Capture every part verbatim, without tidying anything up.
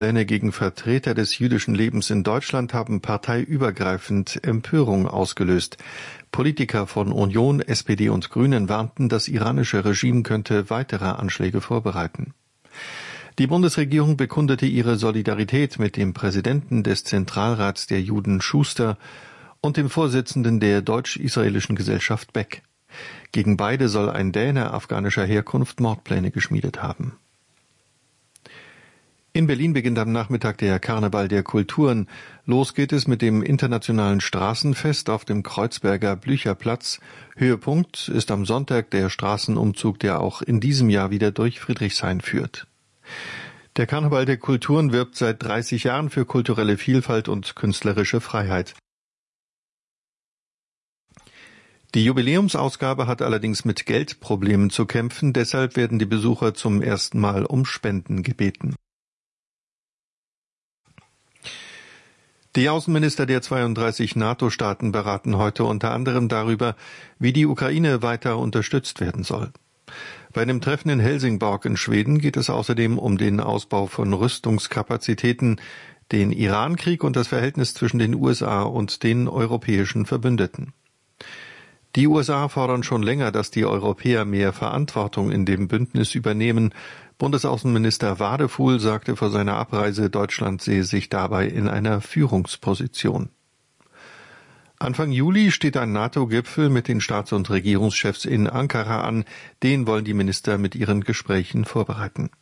Pläne gegen Vertreter des jüdischen Lebens in Deutschland haben parteiübergreifend Empörung ausgelöst. Politiker von Union, S P D und Grünen warnten, das iranische Regime könnte weitere Anschläge vorbereiten. Die Bundesregierung bekundete ihre Solidarität mit dem Präsidenten des Zentralrats der Juden Schuster und dem Vorsitzenden der deutsch-israelischen Gesellschaft Beck. Gegen beide soll ein Däne afghanischer Herkunft Mordpläne geschmiedet haben. In Berlin beginnt am Nachmittag der Karneval der Kulturen. Los geht es mit dem internationalen Straßenfest auf dem Kreuzberger Blücherplatz. Höhepunkt ist am Sonntag der Straßenumzug, der auch in diesem Jahr wieder durch Friedrichshain führt. Der Karneval der Kulturen wirbt seit dreißig Jahren für kulturelle Vielfalt und künstlerische Freiheit. Die Jubiläumsausgabe hat allerdings mit Geldproblemen zu kämpfen, deshalb werden die Besucher zum ersten Mal um Spenden gebeten. Die Außenminister der zweiunddreißig NATO-Staaten beraten heute unter anderem darüber, wie die Ukraine weiter unterstützt werden soll. Bei einem Treffen in Helsingborg in Schweden geht es außerdem um den Ausbau von Rüstungskapazitäten, den Irankrieg und das Verhältnis zwischen den U S A und den europäischen Verbündeten. Die U S A fordern schon länger, dass die Europäer mehr Verantwortung in dem Bündnis übernehmen. Bundesaußenminister Wadefuhl sagte vor seiner Abreise, Deutschland sehe sich dabei in einer Führungsposition. Anfang Juli steht ein NATO-Gipfel mit den Staats- und Regierungschefs in Ankara an. Den wollen die Minister mit ihren Gesprächen vorbereiten.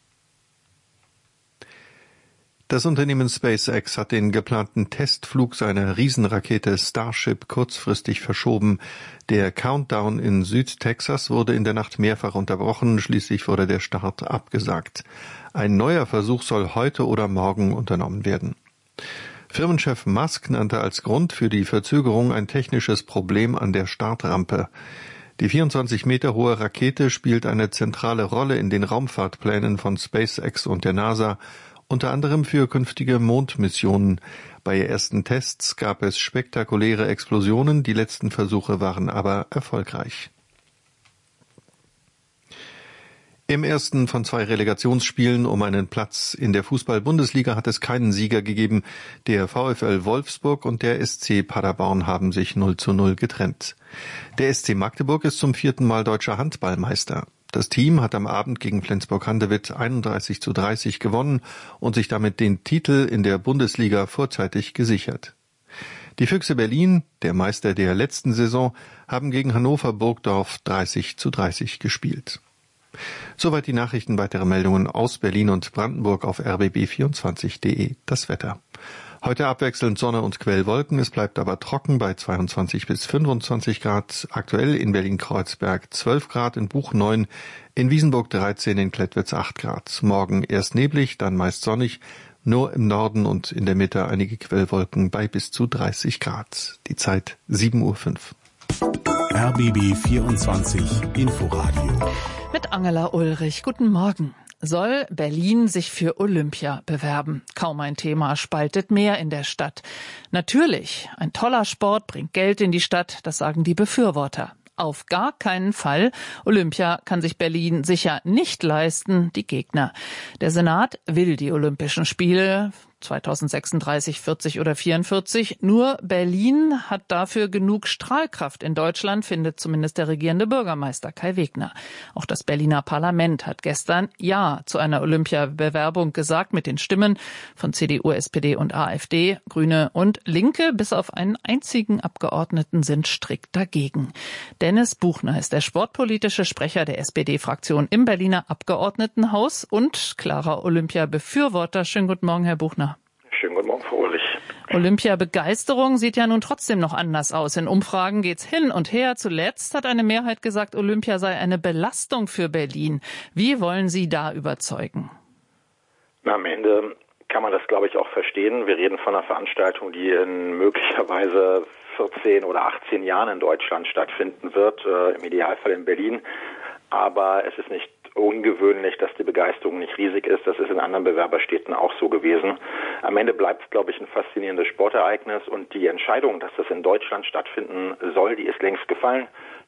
Das Unternehmen SpaceX hat den geplanten Testflug seiner Riesenrakete Starship kurzfristig verschoben. Der Countdown in Südtexas wurde in der Nacht mehrfach unterbrochen, schließlich wurde der Start abgesagt. Ein neuer Versuch soll heute oder morgen unternommen werden. Firmenchef Musk nannte als Grund für die Verzögerung ein technisches Problem an der Startrampe. Die vierundzwanzig Meter hohe Rakete spielt eine zentrale Rolle in den Raumfahrtplänen von SpaceX und der NASA, unter anderem für künftige Mondmissionen. Bei ersten Tests gab es spektakuläre Explosionen, die letzten Versuche waren aber erfolgreich. Im ersten von zwei Relegationsspielen um einen Platz in der Fußball-Bundesliga hat es keinen Sieger gegeben. Der VfL Wolfsburg und der S C Paderborn haben sich null zu null getrennt. Der S C Magdeburg ist zum vierten Mal deutscher Handballmeister. Das Team hat am Abend gegen Flensburg-Handewitt einunddreißig zu dreißig gewonnen und sich damit den Titel in der Bundesliga vorzeitig gesichert. Die Füchse Berlin, der Meister der letzten Saison, haben gegen Hannover Burgdorf dreißig zu dreißig gespielt. Soweit die Nachrichten, weitere Meldungen aus Berlin und Brandenburg auf r b b vierundzwanzig punkt de. Das Wetter. Heute abwechselnd Sonne und Quellwolken, es bleibt aber trocken bei zweiundzwanzig bis fünfundzwanzig Grad. Aktuell in Berlin-Kreuzberg zwölf Grad, in Buch neun, in Wiesenburg dreizehn, in Klettwitz acht Grad. Morgen erst neblig, dann meist sonnig, nur im Norden und in der Mitte einige Quellwolken bei bis zu dreißig Grad. Die Zeit sieben Uhr fünf. R B B vierundzwanzig Inforadio. Mit Angela Ulrich. Guten Morgen. Soll Berlin sich für Olympia bewerben? Kaum ein Thema spaltet mehr in der Stadt. Natürlich, ein toller Sport bringt Geld in die Stadt, das sagen die Befürworter. Auf gar keinen Fall. Olympia kann sich Berlin sicher nicht leisten, die Gegner. Der Senat will die Olympischen Spiele zweitausendsechsunddreißig, vierzig oder vierundvierzig. Nur Berlin hat dafür genug Strahlkraft in Deutschland, findet zumindest der regierende Bürgermeister Kai Wegner. Auch das Berliner Parlament hat gestern Ja zu einer Olympia-Bewerbung gesagt, mit den Stimmen von C D U, S P D und AfD. Grüne und Linke, bis auf einen einzigen Abgeordneten, sind strikt dagegen. Dennis Buchner ist der sportpolitische Sprecher der S P D-Fraktion im Berliner Abgeordnetenhaus und klarer Olympia-Befürworter. Schönen guten Morgen, Herr Buchner. Schönen guten Morgen, Frau Ulrich. Olympia-Begeisterung sieht ja nun trotzdem noch anders aus. In Umfragen geht's hin und her. Zuletzt hat eine Mehrheit gesagt, Olympia sei eine Belastung für Berlin. Wie wollen Sie da überzeugen? Na, am Ende kann man das, glaube ich, auch verstehen. Wir reden von einer Veranstaltung, die in möglicherweise vierzehn oder achtzehn Jahren in Deutschland stattfinden wird, äh, im Idealfall in Berlin. Aber es ist nicht ungewöhnlich, dass die Begeisterung nicht riesig ist. Das ist in anderen Bewerberstädten auch so gewesen. Am Ende bleibt es, glaube ich, ein faszinierendes Sportereignis und die Entscheidung, dass das in Deutschland stattfinden soll, die ist längst gefallen.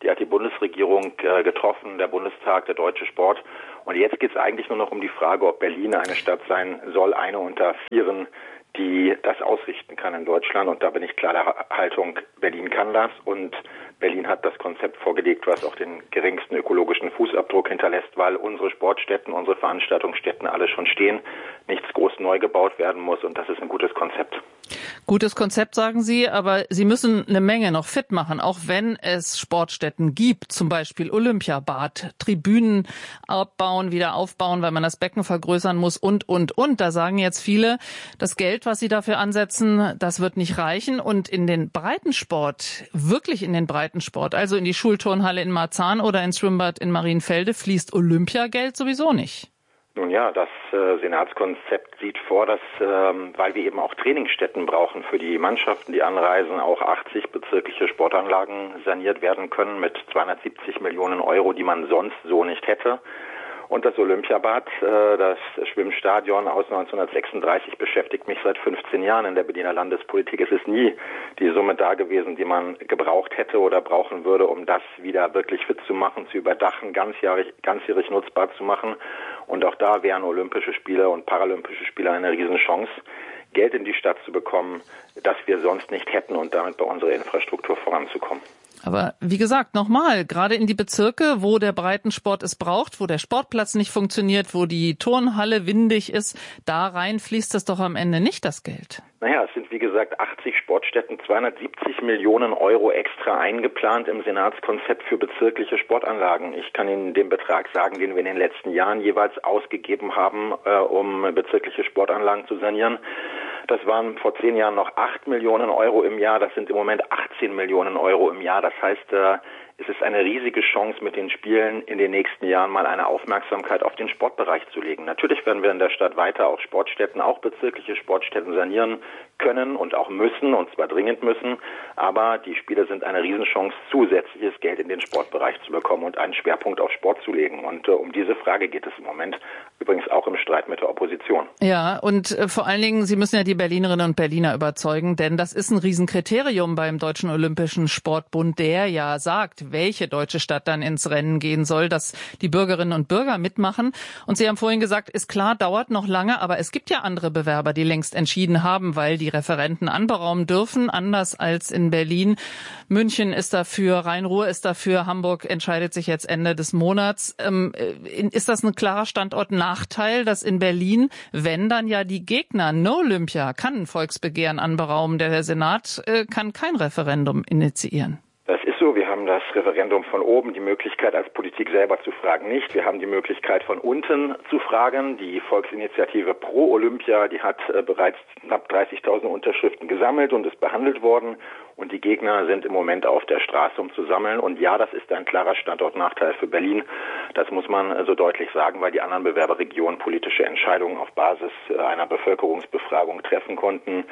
die hat die Bundesregierung äh, getroffen, der Bundestag, der deutsche Sport. Und jetzt geht es eigentlich nur noch um die Frage, ob Berlin eine Stadt sein soll, eine unter vieren, die das ausrichten kann in Deutschland. Und da bin ich klar der Haltung, Berlin kann das. Und Berlin hat das Konzept vorgelegt, was auch den geringsten ökologischen Fußabdruck hinterlässt, weil unsere Sportstätten, unsere Veranstaltungsstätten alle schon stehen, nichts groß neu gebaut werden muss und das ist ein gutes Konzept. Gutes Konzept, sagen Sie, aber Sie müssen eine Menge noch fit machen, auch wenn es Sportstätten gibt, zum Beispiel Olympiabad, Tribünen abbauen, wieder aufbauen, weil man das Becken vergrößern muss und, und, und. Da sagen jetzt viele, das Geld, was Sie dafür ansetzen, das wird nicht reichen. Und in den Breitensport, wirklich in den Breitensport, also in die Schulturnhalle in Marzahn oder ins Schwimmbad in Marienfelde, fließt Olympiageld sowieso nicht. Nun ja, das äh, Senatskonzept sieht vor, dass, ähm, weil wir eben auch Trainingsstätten brauchen für die Mannschaften, die anreisen, auch achtzig bezirkliche Sportanlagen saniert werden können mit zweihundertsiebzig Millionen Euro, die man sonst so nicht hätte. Und das Olympiabad, äh, das Schwimmstadion aus neunzehnhundertsechsunddreißig, beschäftigt mich seit fünfzehn Jahren in der Berliner Landespolitik. Es ist nie die Summe da gewesen, die man gebraucht hätte oder brauchen würde, um das wieder wirklich fit zu machen, zu überdachen, ganzjährig, ganzjährig nutzbar zu machen. Und auch da wären Olympische Spiele und Paralympische Spiele eine Riesenchance, Geld in die Stadt zu bekommen, das wir sonst nicht hätten und damit bei unserer Infrastruktur voranzukommen. Aber wie gesagt, nochmal, gerade in die Bezirke, wo der Breitensport es braucht, wo der Sportplatz nicht funktioniert, wo die Turnhalle windig ist, da rein fließt das doch am Ende nicht, das Geld. Naja, es sind wie gesagt achtzig Sportstätten, zweihundertsiebzig Millionen Euro extra eingeplant im Senatskonzept für bezirkliche Sportanlagen. Ich kann Ihnen den Betrag sagen, den wir in den letzten Jahren jeweils ausgegeben haben, äh, um bezirkliche Sportanlagen zu sanieren. Das waren vor zehn Jahren noch acht Millionen Euro im Jahr, das sind im Moment achtzehn Millionen Euro im Jahr. Das heißt, äh, es ist eine riesige Chance, mit den Spielen in den nächsten Jahren mal eine Aufmerksamkeit auf den Sportbereich zu legen. Natürlich werden wir in der Stadt weiter auch Sportstätten, auch bezirkliche Sportstätten sanieren können und auch müssen, und zwar dringend müssen. Aber die Spiele sind eine Riesenchance, zusätzliches Geld in den Sportbereich zu bekommen und einen Schwerpunkt auf Sport zu legen. Und äh, um diese Frage geht es im Moment, übrigens auch im Streit mit der Opposition. Ja, und äh, vor allen Dingen, Sie müssen ja die Berlinerinnen und Berliner überzeugen, denn das ist ein Riesenkriterium beim Deutschen Olympischen Sportbund, der ja sagt, welche deutsche Stadt dann ins Rennen gehen soll, dass die Bürgerinnen und Bürger mitmachen. Und Sie haben vorhin gesagt, ist klar, dauert noch lange, aber es gibt ja andere Bewerber, die längst entschieden haben, weil die Referenten anberaumen dürfen, anders als in Berlin. München ist dafür, Rhein-Ruhr ist dafür, Hamburg entscheidet sich jetzt Ende des Monats. Ähm, ist das ein klarer Standortnachteil, dass in Berlin, wenn dann ja die Gegner, no Olympia, kann ein Volksbegehren anberaumen, der Senat äh, kann kein Referendum initiieren? Das ist so. Wir haben das Referendum von oben, die Möglichkeit als Politik selber zu fragen nicht. Wir haben die Möglichkeit von unten zu fragen. Die Volksinitiative Pro Olympia, die hat äh, bereits knapp dreißigtausend Unterschriften gesammelt und ist behandelt worden. Und die Gegner sind im Moment auf der Straße, um zu sammeln. Und ja, das ist ein klarer Standortnachteil für Berlin. Das muss man äh, so deutlich sagen, weil die anderen Bewerberregionen politische Entscheidungen auf Basis äh, einer Bevölkerungsbefragung treffen konnten.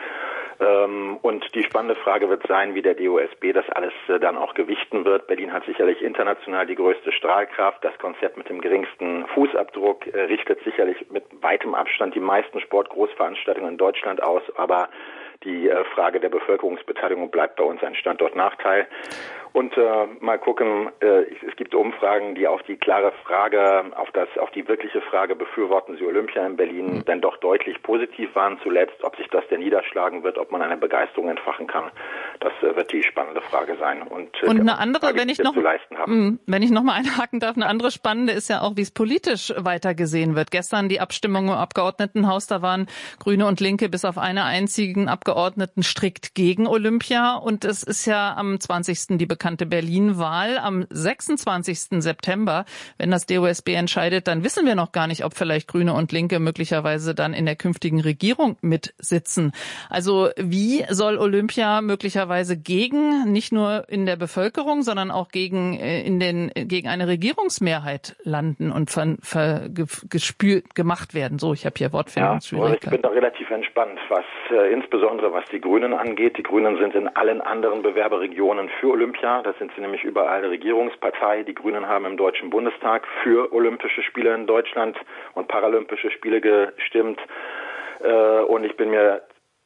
Ähm, und die spannende Frage wird sein, wie der D O S B das alles äh, dann auch gewichten wird. Berlin hat sicherlich international die größte Strahlkraft. Das Konzept mit dem geringsten Fußabdruck äh, richtet sicherlich mit weitem Abstand die meisten Sportgroßveranstaltungen in Deutschland aus. Aber die äh, Frage der Bevölkerungsbeteiligung bleibt bei uns ein Standortnachteil. Und äh, mal gucken, äh, es gibt Umfragen, die auf die klare Frage, auf das, auf die wirkliche Frage, befürworten Sie Olympia in Berlin, dann doch deutlich positiv waren zuletzt. Ob sich das denn niederschlagen wird, ob man eine Begeisterung entfachen kann, das äh, wird die spannende Frage sein. Und, äh, Und eine andere, Frage, wenn ich noch, mh, wenn ich noch mal einhaken darf, eine andere spannende ist ja auch, wie es politisch weiter gesehen wird. Gestern die Abstimmung im Abgeordnetenhaus, da waren Grüne und Linke bis auf einen einzigen Abgeordneten strikt gegen Olympia. Und es ist ja am zwanzigsten die bekannte Berlin-Wahl. Am sechsundzwanzigsten September, wenn das D O S B entscheidet, dann wissen wir noch gar nicht, ob vielleicht Grüne und Linke möglicherweise dann in der künftigen Regierung mitsitzen. Also wie soll Olympia möglicherweise gegen, nicht nur in der Bevölkerung, sondern auch gegen, in den, gegen eine Regierungsmehrheit landen und ver, ver, gespült, gemacht werden? So, ich habe hier Wortfindungsschwierigkeiten. Ja, ich bin da relativ entspannt, was äh, insbesondere was die Grünen angeht. Die Grünen sind in allen anderen Bewerberregionen für Olympia. Das sind sie nämlich überall Regierungspartei. Die Grünen haben im Deutschen Bundestag für Olympische Spiele in Deutschland und Paralympische Spiele gestimmt. Äh, und ich bin mir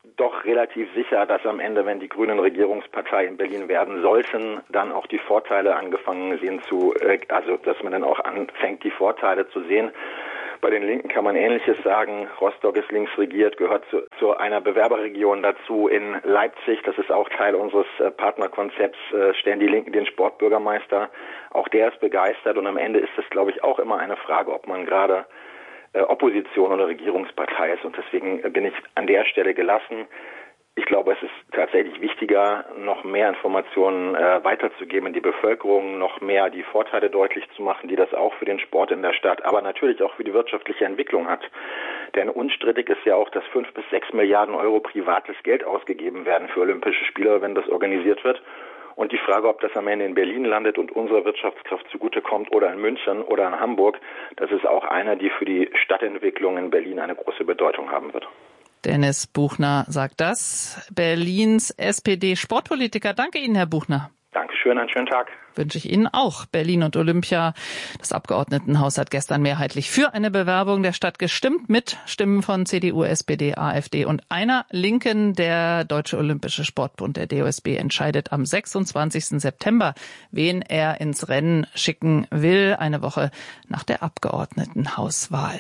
doch relativ sicher, dass am Ende, wenn die Grünen Regierungspartei in Berlin werden sollten, dann auch die Vorteile angefangen sehen zu, also dass man dann auch anfängt, die Vorteile zu sehen. Bei den Linken kann man Ähnliches sagen. Rostock ist links regiert, gehört zu, zu einer Bewerberregion dazu. In Leipzig, das ist auch Teil unseres äh, Partnerkonzepts, äh, stellen die Linken den Sportbürgermeister. Auch der ist begeistert und am Ende ist es, glaube ich, auch immer eine Frage, ob man gerade äh, Opposition oder Regierungspartei ist. Und deswegen bin ich an der Stelle gelassen. Ich glaube, es ist tatsächlich wichtiger, noch mehr Informationen äh, weiterzugeben in die Bevölkerung, noch mehr die Vorteile deutlich zu machen, die das auch für den Sport in der Stadt, aber natürlich auch für die wirtschaftliche Entwicklung hat. Denn unstrittig ist ja auch, dass fünf bis sechs Milliarden Euro privates Geld ausgegeben werden für Olympische Spiele, wenn das organisiert wird. Und die Frage, ob das am Ende in Berlin landet und unserer Wirtschaftskraft zugutekommt oder in München oder in Hamburg, das ist auch eine, die für die Stadtentwicklung in Berlin eine große Bedeutung haben wird. Dennis Buchner sagt das, Berlins S P D-Sportpolitiker. Danke Ihnen, Herr Buchner. Dankeschön, einen schönen Tag. Wünsche ich Ihnen auch. Berlin und Olympia. Das Abgeordnetenhaus hat gestern mehrheitlich für eine Bewerbung der Stadt gestimmt, mit Stimmen von C D U, S P D, AfD und einer Linken. Der Deutsche Olympische Sportbund, der D O S B, entscheidet am sechsundzwanzigsten September, wen er ins Rennen schicken will, eine Woche nach der Abgeordnetenhauswahl.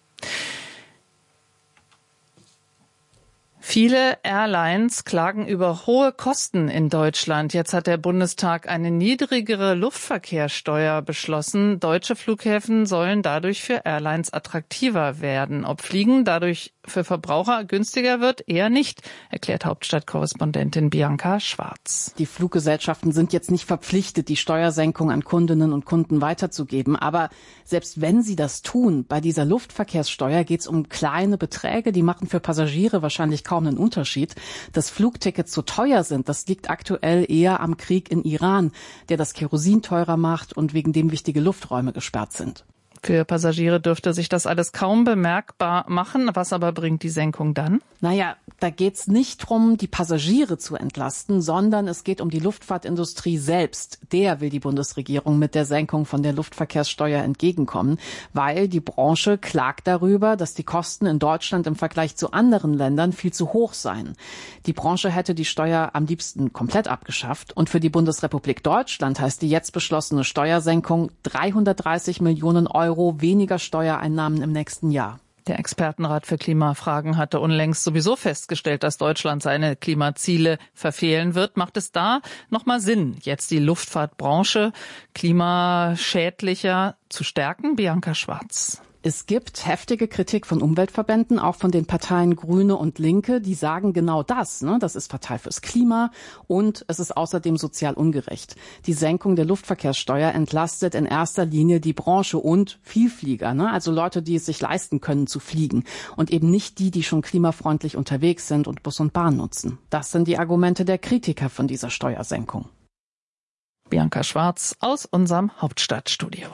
Viele Airlines klagen über hohe Kosten in Deutschland. Jetzt hat der Bundestag eine niedrigere Luftverkehrssteuer beschlossen. Deutsche Flughäfen sollen dadurch für Airlines attraktiver werden. Ob Fliegen dadurch für Verbraucher günstiger wird, eher nicht, erklärt Hauptstadtkorrespondentin Bianca Schwarz. Die Fluggesellschaften sind jetzt nicht verpflichtet, die Steuersenkung an Kundinnen und Kunden weiterzugeben. Aber selbst wenn sie das tun, bei dieser Luftverkehrssteuer geht es um kleine Beträge, die machen für Passagiere wahrscheinlich kaum einen Unterschied. Dass Flugtickets so teuer sind, das liegt aktuell eher am Krieg in Iran, der das Kerosin teurer macht und wegen dem wichtige Lufträume gesperrt sind. Für Passagiere dürfte sich das alles kaum bemerkbar machen. Was aber bringt die Senkung dann? Naja, da geht's nicht drum, die Passagiere zu entlasten, sondern es geht um die Luftfahrtindustrie selbst. Der will die Bundesregierung mit der Senkung von der Luftverkehrssteuer entgegenkommen, weil die Branche klagt darüber, dass die Kosten in Deutschland im Vergleich zu anderen Ländern viel zu hoch seien. Die Branche hätte die Steuer am liebsten komplett abgeschafft. Und für die Bundesrepublik Deutschland heißt die jetzt beschlossene Steuersenkung dreihundertdreißig Millionen Euro weniger Steuereinnahmen im nächsten Jahr. Der Expertenrat für Klimafragen hatte unlängst sowieso festgestellt, dass Deutschland seine Klimaziele verfehlen wird. Macht es da nochmal Sinn, jetzt die Luftfahrtbranche klimaschädlicher zu stärken? Bianca Schwarz. Es gibt heftige Kritik von Umweltverbänden, auch von den Parteien Grüne und Linke, die sagen genau das. Ne? Das ist fatal fürs Klima und es ist außerdem sozial ungerecht. Die Senkung der Luftverkehrssteuer entlastet in erster Linie die Branche und Vielflieger, ne? Also Leute, die es sich leisten können zu fliegen und eben nicht die, die schon klimafreundlich unterwegs sind und Bus und Bahn nutzen. Das sind die Argumente der Kritiker von dieser Steuersenkung. Bianca Schwarz aus unserem Hauptstadtstudio.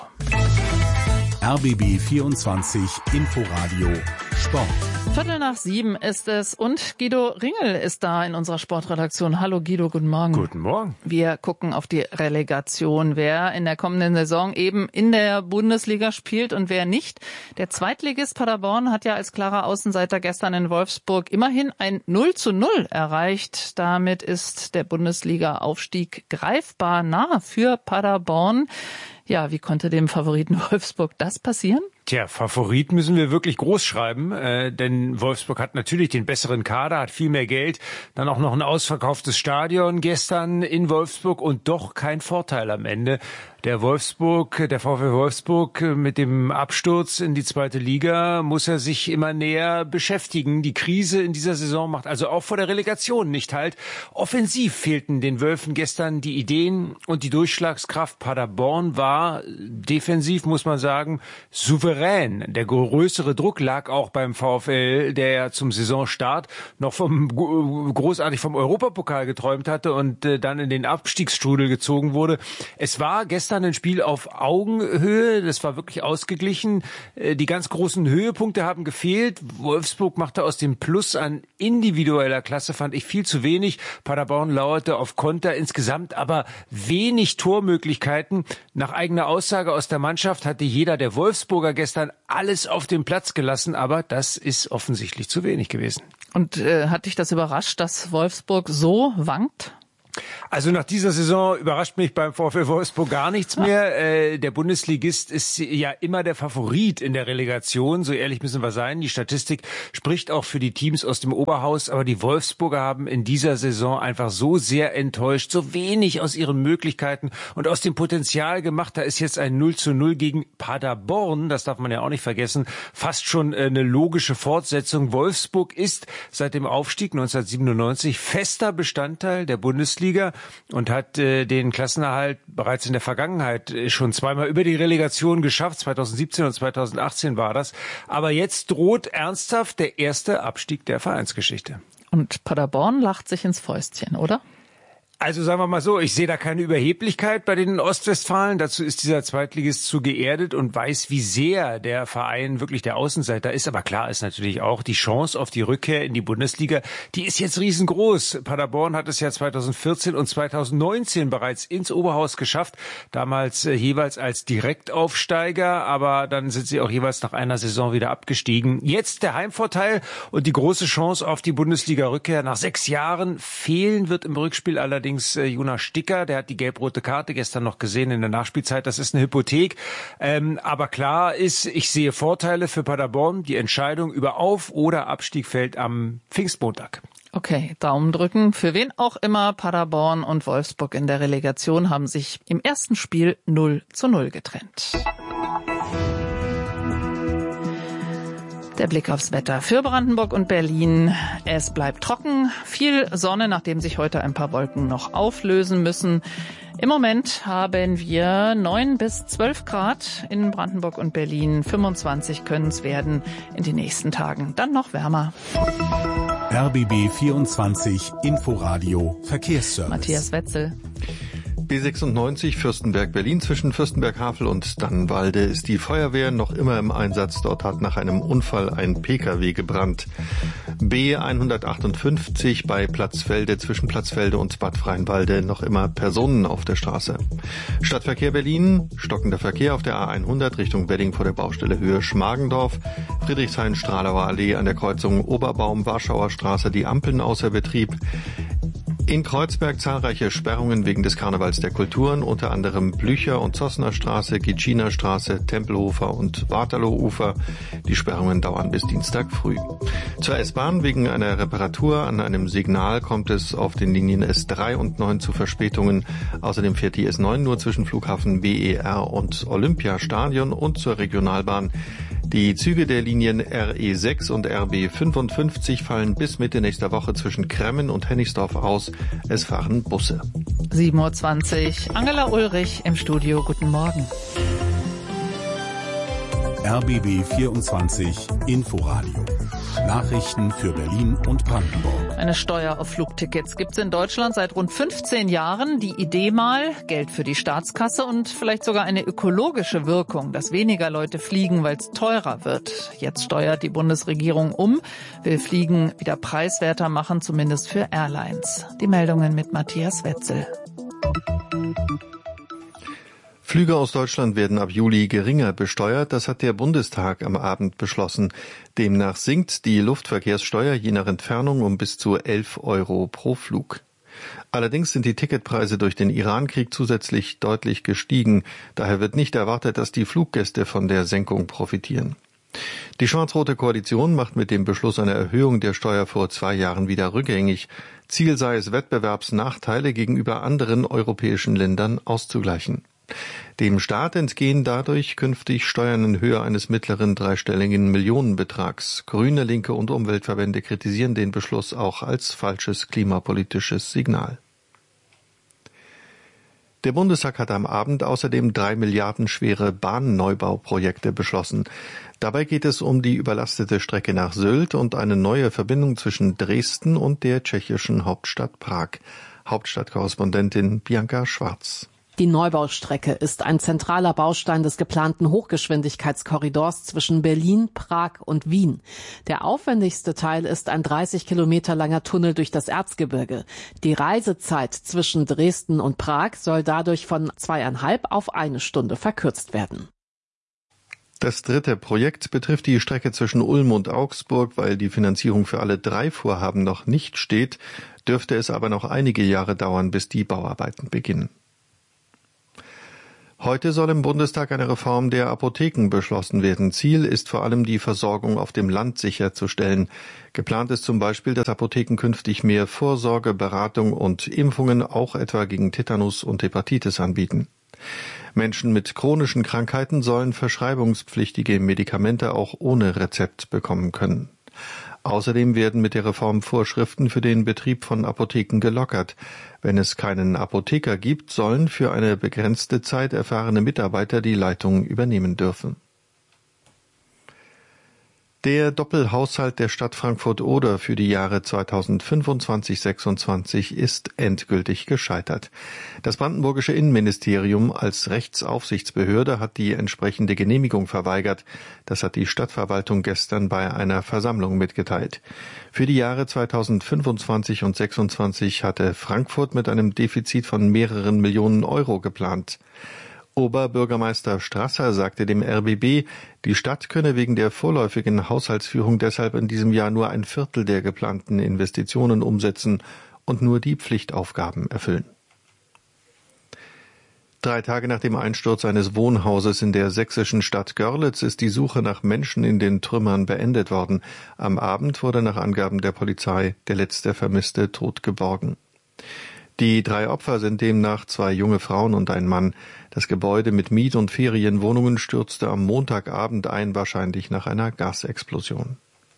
R B B vierundzwanzig Inforadio Sport. Viertel nach sieben ist es und Guido Ringel ist da in unserer Sportredaktion. Hallo Guido, guten Morgen. Guten Morgen. Wir gucken auf die Relegation, wer in der kommenden Saison eben in der Bundesliga spielt und wer nicht. Der Zweitligist Paderborn hat ja als klarer Außenseiter gestern in Wolfsburg immerhin ein null zu null erreicht. Damit ist der Bundesliga-Aufstieg greifbar nah für Paderborn. Ja, wie konnte dem Favoriten Wolfsburg das passieren? Tja, Favorit müssen wir wirklich groß schreiben, äh, denn Wolfsburg hat natürlich den besseren Kader, hat viel mehr Geld, dann auch noch ein ausverkauftes Stadion gestern in Wolfsburg und doch kein Vorteil am Ende. Der Wolfsburg, der VfL Wolfsburg mit dem Absturz in die zweite Liga muss er sich immer näher beschäftigen. Die Krise in dieser Saison macht also auch vor der Relegation nicht halt. Offensiv fehlten den Wölfen gestern die Ideen und die Durchschlagskraft. Paderborn war defensiv, muss man sagen, souverän. Der größere Druck lag auch beim VfL, der ja zum Saisonstart noch vom großartig vom Europapokal geträumt hatte und äh, dann in den Abstiegsstrudel gezogen wurde. Es war gestern ein Spiel auf Augenhöhe, das war wirklich ausgeglichen. Die ganz großen Höhepunkte haben gefehlt. Wolfsburg machte aus dem Plus an individueller Klasse, fand ich, viel zu wenig. Paderborn lauerte auf Konter, insgesamt aber wenig Tormöglichkeiten. Nach eigener Aussage aus der Mannschaft hatte jeder der Wolfsburger gestern alles auf den Platz gelassen, aber das ist offensichtlich zu wenig gewesen. Und äh, hat dich das überrascht, dass Wolfsburg so wankt? Also nach dieser Saison überrascht mich beim VfL Wolfsburg gar nichts mehr. Äh, der Bundesligist ist ja immer der Favorit in der Relegation, so ehrlich müssen wir sein. Die Statistik spricht auch für die Teams aus dem Oberhaus, aber die Wolfsburger haben in dieser Saison einfach so sehr enttäuscht, so wenig aus ihren Möglichkeiten und aus dem Potenzial gemacht. Da ist jetzt ein null zu null gegen Paderborn, das darf man ja auch nicht vergessen, fast schon eine logische Fortsetzung. Wolfsburg ist seit dem Aufstieg neunzehnhundertsiebenundneunzig fester Bestandteil der Bundesliga und hat äh, den Klassenerhalt bereits in der Vergangenheit äh, schon zweimal über die Relegation geschafft. zweitausendsiebzehn und zweitausendachtzehn war das. Aber jetzt droht ernsthaft der erste Abstieg der Vereinsgeschichte. Und Paderborn lacht sich ins Fäustchen, oder? Also sagen wir mal so, ich sehe da keine Überheblichkeit bei den Ostwestfalen. Dazu ist dieser Zweitligist zu geerdet und weiß, wie sehr der Verein wirklich der Außenseiter ist. Aber klar ist natürlich auch, die Chance auf die Rückkehr in die Bundesliga, die ist jetzt riesengroß. Paderborn hat es ja zweitausendvierzehn und zweitausendneunzehn bereits ins Oberhaus geschafft. Damals äh, jeweils als Direktaufsteiger, aber dann sind sie auch jeweils nach einer Saison wieder abgestiegen. Jetzt der Heimvorteil und die große Chance auf die Bundesliga-Rückkehr. Nach sechs Jahren fehlen wird im Rückspiel allerdings Jonas Sticker, der hat die gelb-rote Karte gestern noch gesehen in der Nachspielzeit. Das ist eine Hypothek. Ähm, aber klar ist, ich sehe Vorteile für Paderborn. Die Entscheidung über Auf- oder Abstieg fällt am Pfingstmontag. Okay, Daumen drücken. Für wen auch immer, Paderborn und Wolfsburg in der Relegation haben sich im ersten Spiel null zu null getrennt. Der Blick aufs Wetter für Brandenburg und Berlin. Es bleibt trocken, viel Sonne, nachdem sich heute ein paar Wolken noch auflösen müssen. Im Moment haben wir neun bis zwölf Grad in Brandenburg und Berlin. fünfundzwanzig können es werden in den nächsten Tagen. Dann noch wärmer. R B B vierundzwanzig Inforadio Verkehrsservice. Matthias Wetzel. B sechsundneunzig Fürstenberg Berlin zwischen Fürstenberg-Havel und Dannenwalde ist die Feuerwehr noch immer im Einsatz. Dort hat nach einem Unfall ein Pkw gebrannt. B hundertachtundfünfzig bei Platzfelde zwischen Platzfelde und Bad Freienwalde noch immer Personen auf der Straße. Stadtverkehr Berlin, stockender Verkehr auf der A hundert Richtung Wedding vor der Baustelle Höhe Schmargendorf. Friedrichshain-Stralauer Allee an der Kreuzung Oberbaum-Warschauer Straße, die Ampeln außer Betrieb. In Kreuzberg zahlreiche Sperrungen wegen des Karnevals der Kulturen, unter anderem Blücher- und Zossner Straße, Gitschiner Straße, Tempelhofer und Waterloo-Ufer. Die Sperrungen dauern bis Dienstag früh. Zur S-Bahn wegen einer Reparatur an einem Signal kommt es auf den Linien S drei und neun zu Verspätungen. Außerdem fährt die S neun nur zwischen Flughafen B E R und Olympiastadion und zur Regionalbahn. Die Züge der Linien R E sechs und R B fünfundfünfzig fallen bis Mitte nächster Woche zwischen Kremmen und Hennigsdorf aus. Es fahren Busse. sieben Uhr zwanzig. Angela Ulrich im Studio. Guten Morgen. R B B vierundzwanzig Inforadio. Nachrichten für Berlin und Brandenburg. Eine Steuer auf Flugtickets gibt es in Deutschland seit rund fünfzehn Jahren. Die Idee mal, Geld für die Staatskasse und vielleicht sogar eine ökologische Wirkung, dass weniger Leute fliegen, weil es teurer wird. Jetzt steuert die Bundesregierung um, will Fliegen wieder preiswerter machen, zumindest für Airlines. Die Meldungen mit Matthias Wetzel. Flüge aus Deutschland werden ab Juli geringer besteuert. Das hat der Bundestag am Abend beschlossen. Demnach sinkt die Luftverkehrssteuer je nach Entfernung um bis zu elf Euro pro Flug. Allerdings sind die Ticketpreise durch den Iran-Krieg zusätzlich deutlich gestiegen. Daher wird nicht erwartet, dass die Fluggäste von der Senkung profitieren. Die schwarz-rote Koalition macht mit dem Beschluss einer Erhöhung der Steuer vor zwei Jahren wieder rückgängig. Ziel sei es, Wettbewerbsnachteile gegenüber anderen europäischen Ländern auszugleichen. Dem Staat entgehen dadurch künftig Steuern in Höhe eines mittleren dreistelligen Millionenbetrags. Grüne, Linke und Umweltverbände kritisieren den Beschluss auch als falsches klimapolitisches Signal. Der Bundestag hat am Abend außerdem drei Milliarden schwere Bahnnneubauprojekte beschlossen. Dabei geht es um die überlastete Strecke nach Sylt und eine neue Verbindung zwischen Dresden und der tschechischen Hauptstadt Prag. Hauptstadtkorrespondentin Bianca Schwarz. Die Neubaustrecke ist ein zentraler Baustein des geplanten Hochgeschwindigkeitskorridors zwischen Berlin, Prag und Wien. Der aufwendigste Teil ist ein dreißig Kilometer langer Tunnel durch das Erzgebirge. Die Reisezeit zwischen Dresden und Prag soll dadurch von zweieinhalb auf eine Stunde verkürzt werden. Das dritte Projekt betrifft die Strecke zwischen Ulm und Augsburg. Weil die Finanzierung für alle drei Vorhaben noch nicht steht, dürfte es aber noch einige Jahre dauern, bis die Bauarbeiten beginnen. Heute soll im Bundestag eine Reform der Apotheken beschlossen werden. Ziel ist vor allem, die Versorgung auf dem Land sicherzustellen. Geplant ist zum Beispiel, dass Apotheken künftig mehr Vorsorge, Beratung und Impfungen auch etwa gegen Tetanus und Hepatitis anbieten. Menschen mit chronischen Krankheiten sollen verschreibungspflichtige Medikamente auch ohne Rezept bekommen können. Außerdem werden mit der Reform Vorschriften für den Betrieb von Apotheken gelockert. Wenn es keinen Apotheker gibt, sollen für eine begrenzte Zeit erfahrene Mitarbeiter die Leitung übernehmen dürfen. Der Doppelhaushalt der Stadt Frankfurt-Oder für die Jahre zweitausendfünfundzwanzig sechsundzwanzig ist endgültig gescheitert. Das brandenburgische Innenministerium als Rechtsaufsichtsbehörde hat die entsprechende Genehmigung verweigert. Das hat die Stadtverwaltung gestern bei einer Versammlung mitgeteilt. Für die Jahre zweitausendfünfundzwanzig und sechsundzwanzig hatte Frankfurt mit einem Defizit von mehreren Millionen Euro geplant. Oberbürgermeister Strasser sagte dem R B B, die Stadt könne wegen der vorläufigen Haushaltsführung deshalb in diesem Jahr nur ein Viertel der geplanten Investitionen umsetzen und nur die Pflichtaufgaben erfüllen. Drei Tage nach dem Einsturz eines Wohnhauses in der sächsischen Stadt Görlitz ist die Suche nach Menschen in den Trümmern beendet worden. Am Abend wurde nach Angaben der Polizei der letzte Vermisste tot geborgen. Die drei Opfer sind demnach zwei junge Frauen und ein Mann. Das Gebäude mit Miet- und Ferienwohnungen stürzte am Montagabend ein, wahrscheinlich nach einer Gasexplosion.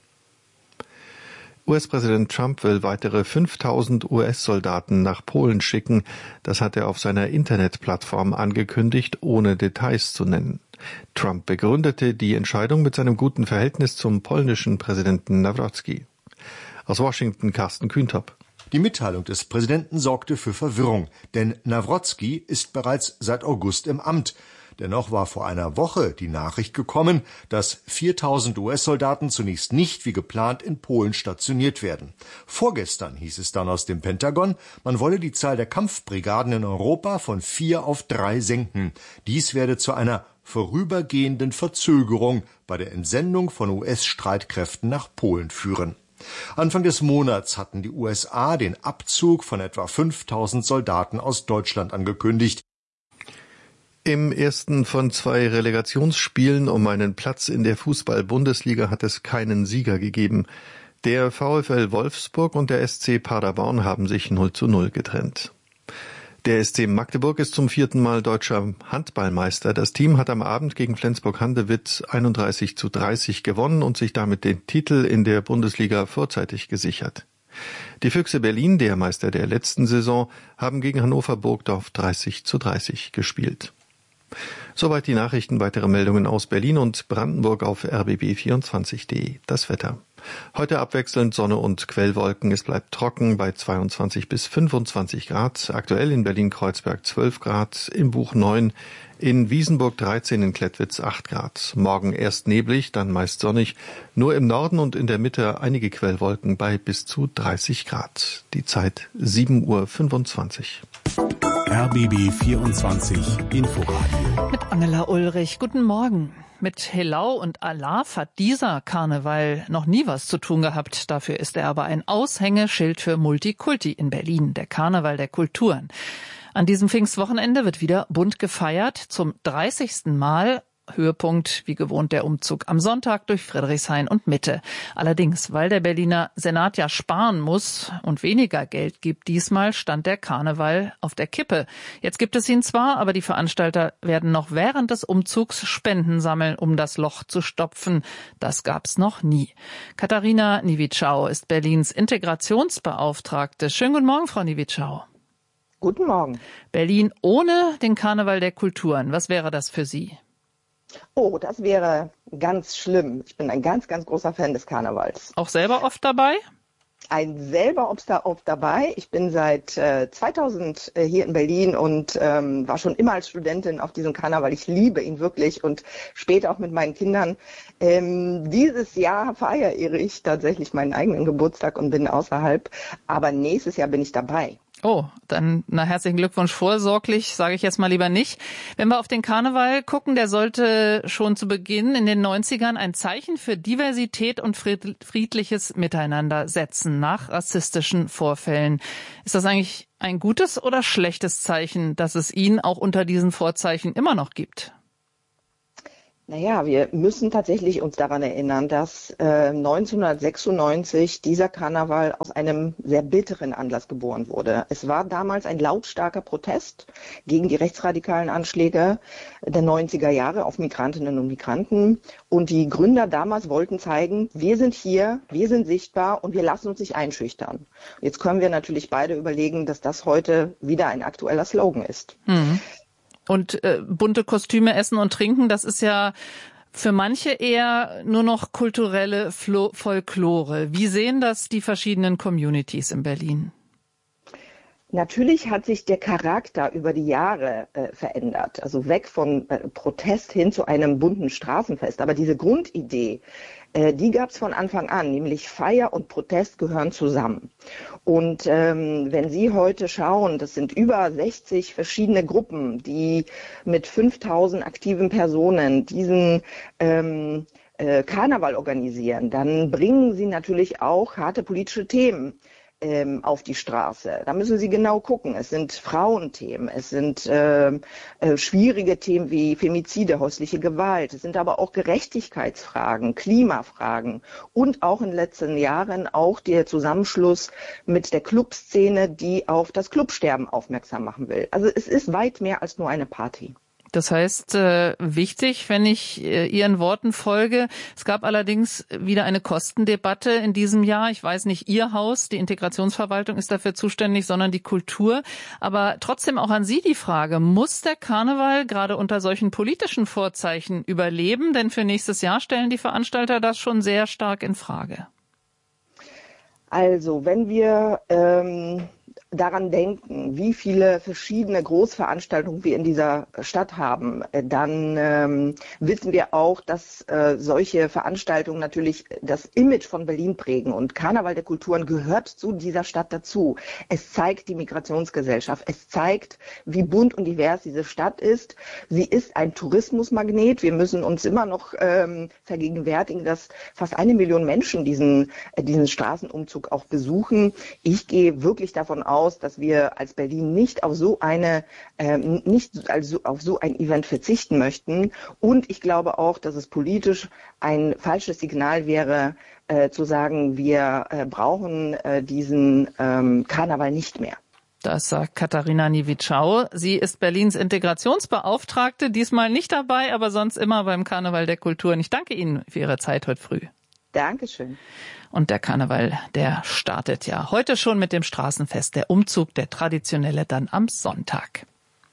U S-Präsident Trump will weitere fünftausend U S-Soldaten nach Polen schicken. Das hat er auf seiner Internetplattform angekündigt, ohne Details zu nennen. Trump begründete die Entscheidung mit seinem guten Verhältnis zum polnischen Präsidenten Nawrocki. Aus Washington Carsten Kühntop. Die Mitteilung des Präsidenten sorgte für Verwirrung, denn Nawrocki ist bereits seit August im Amt. Dennoch war vor einer Woche die Nachricht gekommen, dass viertausend U S-Soldaten zunächst nicht wie geplant in Polen stationiert werden. Vorgestern hieß es dann aus dem Pentagon, man wolle die Zahl der Kampfbrigaden in Europa von vier auf drei senken. Dies werde zu einer vorübergehenden Verzögerung bei der Entsendung von U S-Streitkräften nach Polen führen. Anfang des Monats hatten die U S A den Abzug von etwa fünftausend Soldaten aus Deutschland angekündigt. Im ersten von zwei Relegationsspielen um einen Platz in der Fußball-Bundesliga hat es keinen Sieger gegeben. Der VfL Wolfsburg und der S C Paderborn haben sich null zu null getrennt. Der S C Magdeburg ist zum vierten Mal deutscher Handballmeister. Das Team hat am Abend gegen Flensburg-Handewitt einunddreißig zu dreißig gewonnen und sich damit den Titel in der Bundesliga vorzeitig gesichert. Die Füchse Berlin, der Meister der letzten Saison, haben gegen Hannover Burgdorf dreißig zu dreißig gespielt. Soweit die Nachrichten. Weitere Meldungen aus Berlin und Brandenburg auf r b b vierundzwanzig punkt de. Das Wetter. Heute abwechselnd Sonne und Quellwolken. Es bleibt trocken bei zweiundzwanzig bis fünfundzwanzig Grad. Aktuell in Berlin-Kreuzberg zwölf Grad, im Buch neun, in Wiesenburg dreizehn, in Klettwitz acht Grad. Morgen erst neblig, dann meist sonnig. Nur im Norden und in der Mitte einige Quellwolken bei bis zu dreißig Grad. Die Zeit sieben Uhr fünfundzwanzig. R B B vierundzwanzig Inforadio. Mit Angela Ulrich. Guten Morgen. Mit Helau und Alaf hat dieser Karneval noch nie was zu tun gehabt. Dafür ist er aber ein Aushängeschild für Multikulti in Berlin, der Karneval der Kulturen. An diesem Pfingstwochenende wird wieder bunt gefeiert, zum dreißigsten Mal. Höhepunkt, wie gewohnt, der Umzug am Sonntag durch Friedrichshain und Mitte. Allerdings, weil der Berliner Senat ja sparen muss und weniger Geld gibt, diesmal stand der Karneval auf der Kippe. Jetzt gibt es ihn zwar, aber die Veranstalter werden noch während des Umzugs Spenden sammeln, um das Loch zu stopfen. Das gab's noch nie. Katharina Niewitschau ist Berlins Integrationsbeauftragte. Schönen guten Morgen, Frau Niewitschau. Guten Morgen. Berlin ohne den Karneval der Kulturen. Was wäre das für Sie? Oh, das wäre ganz schlimm. Ich bin ein ganz, ganz großer Fan des Karnevals. Auch selber oft dabei? Ein selber oft dabei. Ich bin seit äh, zweitausend äh, hier in Berlin und ähm, war schon immer als Studentin auf diesem Karneval. Ich liebe ihn wirklich und später auch mit meinen Kindern. Ähm, dieses Jahr feiere ich tatsächlich meinen eigenen Geburtstag und bin außerhalb. Aber nächstes Jahr bin ich dabei. Oh, dann na herzlichen Glückwunsch vorsorglich, sage ich jetzt mal lieber nicht. Wenn wir auf den Karneval gucken, der sollte schon zu Beginn in den neunzigern ein Zeichen für Diversität und friedliches Miteinander setzen nach rassistischen Vorfällen. Ist das eigentlich ein gutes oder schlechtes Zeichen, dass es ihn auch unter diesen Vorzeichen immer noch gibt? Naja, wir müssen tatsächlich uns daran erinnern, dass äh, neunzehnhundertsechsundneunzig dieser Karneval aus einem sehr bitteren Anlass geboren wurde. Es war damals ein lautstarker Protest gegen die rechtsradikalen Anschläge der neunziger Jahre auf Migrantinnen und Migranten. Und die Gründer damals wollten zeigen, wir sind hier, wir sind sichtbar und wir lassen uns nicht einschüchtern. Jetzt können wir natürlich beide überlegen, dass das heute wieder ein aktueller Slogan ist. Mhm. Und äh, bunte Kostüme essen und trinken, das ist ja für manche eher nur noch kulturelle Flo- Folklore. Wie sehen das die verschiedenen Communities in Berlin? Natürlich hat sich der Charakter über die Jahre äh, verändert, also weg von äh, Protest hin zu einem bunten Straßenfest. Aber diese Grundidee, äh, die gab es von Anfang an, nämlich Feier und Protest gehören zusammen. Und ähm, wenn Sie heute schauen, das sind über sechzig verschiedene Gruppen, die mit fünftausend aktiven Personen diesen ähm, äh, Karneval organisieren, dann bringen sie natürlich auch harte politische Themen auf die Straße. Da müssen Sie genau gucken. Es sind Frauenthemen, es sind äh, äh, schwierige Themen wie Femizide, häusliche Gewalt, es sind aber auch Gerechtigkeitsfragen, Klimafragen und auch in den letzten Jahren auch der Zusammenschluss mit der Clubszene, die auf das Clubsterben aufmerksam machen will. Also es ist weit mehr als nur eine Party. Das heißt, äh, wichtig, wenn ich äh, Ihren Worten folge. Es gab allerdings wieder eine Kostendebatte in diesem Jahr. Ich weiß nicht, Ihr Haus, die Integrationsverwaltung ist dafür zuständig, sondern die Kultur. Aber trotzdem auch an Sie die Frage, muss der Karneval gerade unter solchen politischen Vorzeichen überleben? Denn für nächstes Jahr stellen die Veranstalter das schon sehr stark in Frage. Also, wenn wir ähm daran denken, wie viele verschiedene Großveranstaltungen wir in dieser Stadt haben, dann ähm, wissen wir auch, dass äh, solche Veranstaltungen natürlich das Image von Berlin prägen. Und Karneval der Kulturen gehört zu dieser Stadt dazu. Es zeigt die Migrationsgesellschaft. Es zeigt, wie bunt und divers diese Stadt ist. Sie ist ein Tourismusmagnet. Wir müssen uns immer noch ähm, vergegenwärtigen, dass fast eine Million Menschen diesen, äh, diesen Straßenumzug auch besuchen. Ich gehe wirklich davon aus, dass wir als Berlin nicht auf so eine, äh, nicht also auf so ein Event verzichten möchten. Und ich glaube auch, dass es politisch ein falsches Signal wäre, äh, zu sagen, wir äh, brauchen äh, diesen ähm, Karneval nicht mehr. Das sagt Katharina Niewitschau. Sie ist Berlins Integrationsbeauftragte, diesmal nicht dabei, aber sonst immer beim Karneval der Kulturen. Ich danke Ihnen für Ihre Zeit heute früh. Dankeschön. Und der Karneval, der startet ja heute schon mit dem Straßenfest. Der Umzug, der traditionelle, dann am Sonntag.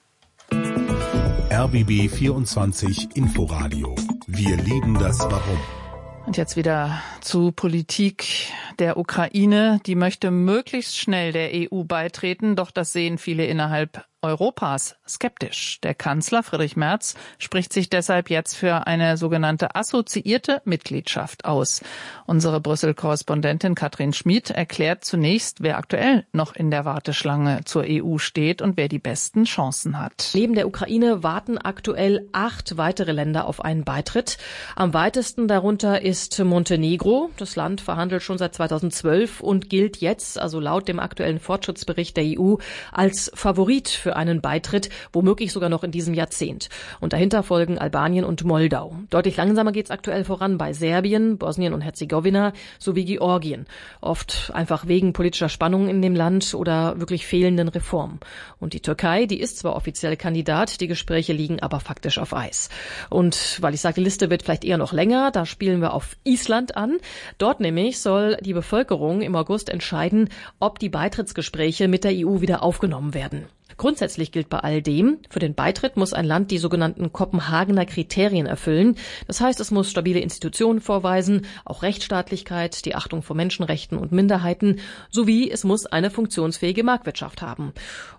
R B B vierundzwanzig Inforadio. Wir lieben das Warum. Und jetzt wieder zu Politik der Ukraine. Die möchte möglichst schnell der E U beitreten, doch das sehen viele innerhalb Europas skeptisch. Der Kanzler Friedrich Merz spricht sich deshalb jetzt für eine sogenannte assoziierte Mitgliedschaft aus. Unsere Brüssel-Korrespondentin Katrin Schmid erklärt zunächst, wer aktuell noch in der Warteschlange zur E U steht und wer die besten Chancen hat. Neben der Ukraine warten aktuell acht weitere Länder auf einen Beitritt. Am weitesten darunter ist Montenegro. Das Land verhandelt schon seit zweitausendzwölf und gilt jetzt, also laut dem aktuellen Fortschrittsbericht der E U, als Favorit für einen Beitritt, womöglich sogar noch in diesem Jahrzehnt. Und dahinter folgen Albanien und Moldau. Deutlich langsamer geht es aktuell voran bei Serbien, Bosnien und Herzegowina sowie Georgien. Oft einfach wegen politischer Spannungen in dem Land oder wirklich fehlenden Reformen. Und die Türkei, die ist zwar offiziell Kandidat, die Gespräche liegen aber faktisch auf Eis. Und weil ich sage, die Liste wird vielleicht eher noch länger, da spielen wir auf Island an. Dort nämlich soll die Bevölkerung im August entscheiden, ob die Beitrittsgespräche mit der E U wieder aufgenommen werden. Grundsätzlich gilt bei all dem, für den Beitritt muss ein Land die sogenannten Kopenhagener Kriterien erfüllen. Das heißt, es muss stabile Institutionen vorweisen, auch Rechtsstaatlichkeit, die Achtung vor Menschenrechten und Minderheiten, sowie es muss eine funktionsfähige Marktwirtschaft haben.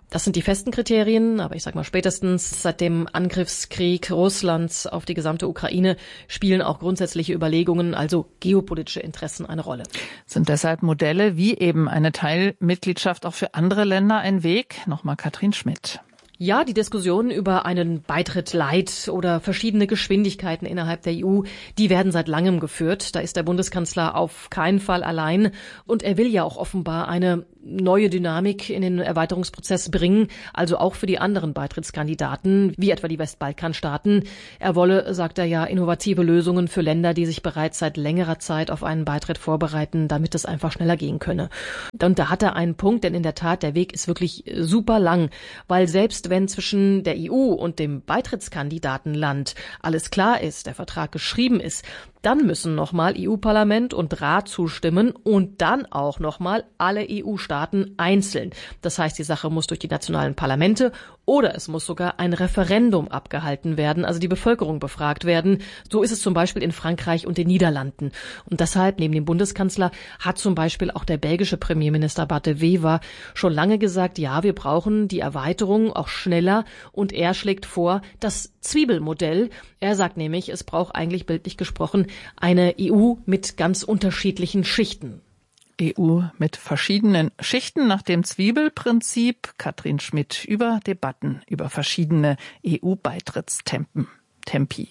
Das sind die festen Kriterien, aber ich sag mal, spätestens seit dem Angriffskrieg Russlands auf die gesamte Ukraine spielen auch grundsätzliche Überlegungen, also geopolitische Interessen, eine Rolle. Sind deshalb Modelle wie eben eine Teilmitgliedschaft auch für andere Länder ein Weg? Nochmal Katrin Schmidt. Ja, die Diskussionen über einen Beitritt light oder verschiedene Geschwindigkeiten innerhalb der E U, die werden seit langem geführt. Da ist der Bundeskanzler auf keinen Fall allein. Und er will ja auch offenbar eine neue Dynamik in den Erweiterungsprozess bringen, also auch für die anderen Beitrittskandidaten, wie etwa die Westbalkanstaaten. Er wolle, sagt er ja, innovative Lösungen für Länder, die sich bereits seit längerer Zeit auf einen Beitritt vorbereiten, damit es einfach schneller gehen könne. Und da hat er einen Punkt, denn in der Tat, der Weg ist wirklich super lang, weil selbst wenn zwischen der E U und dem Beitrittskandidatenland alles klar ist, der Vertrag geschrieben ist, dann müssen nochmal E U-Parlament und Rat zustimmen und dann auch nochmal alle E U-Staaten einzeln. Das heißt, die Sache muss durch die nationalen Parlamente oder es muss sogar ein Referendum abgehalten werden, also die Bevölkerung befragt werden. So ist es zum Beispiel in Frankreich und den Niederlanden. Und deshalb, neben dem Bundeskanzler, hat zum Beispiel auch der belgische Premierminister Bart de Wever schon lange gesagt, ja, wir brauchen die Erweiterung auch schneller. Und er schlägt vor, das Zwiebelmodell. Er sagt nämlich, es braucht eigentlich bildlich gesprochen eine E U mit ganz unterschiedlichen Schichten. E U mit verschiedenen Schichten nach dem Zwiebelprinzip. Katrin Schmidt über Debatten über verschiedene E U-Beitrittstempi. Tempi.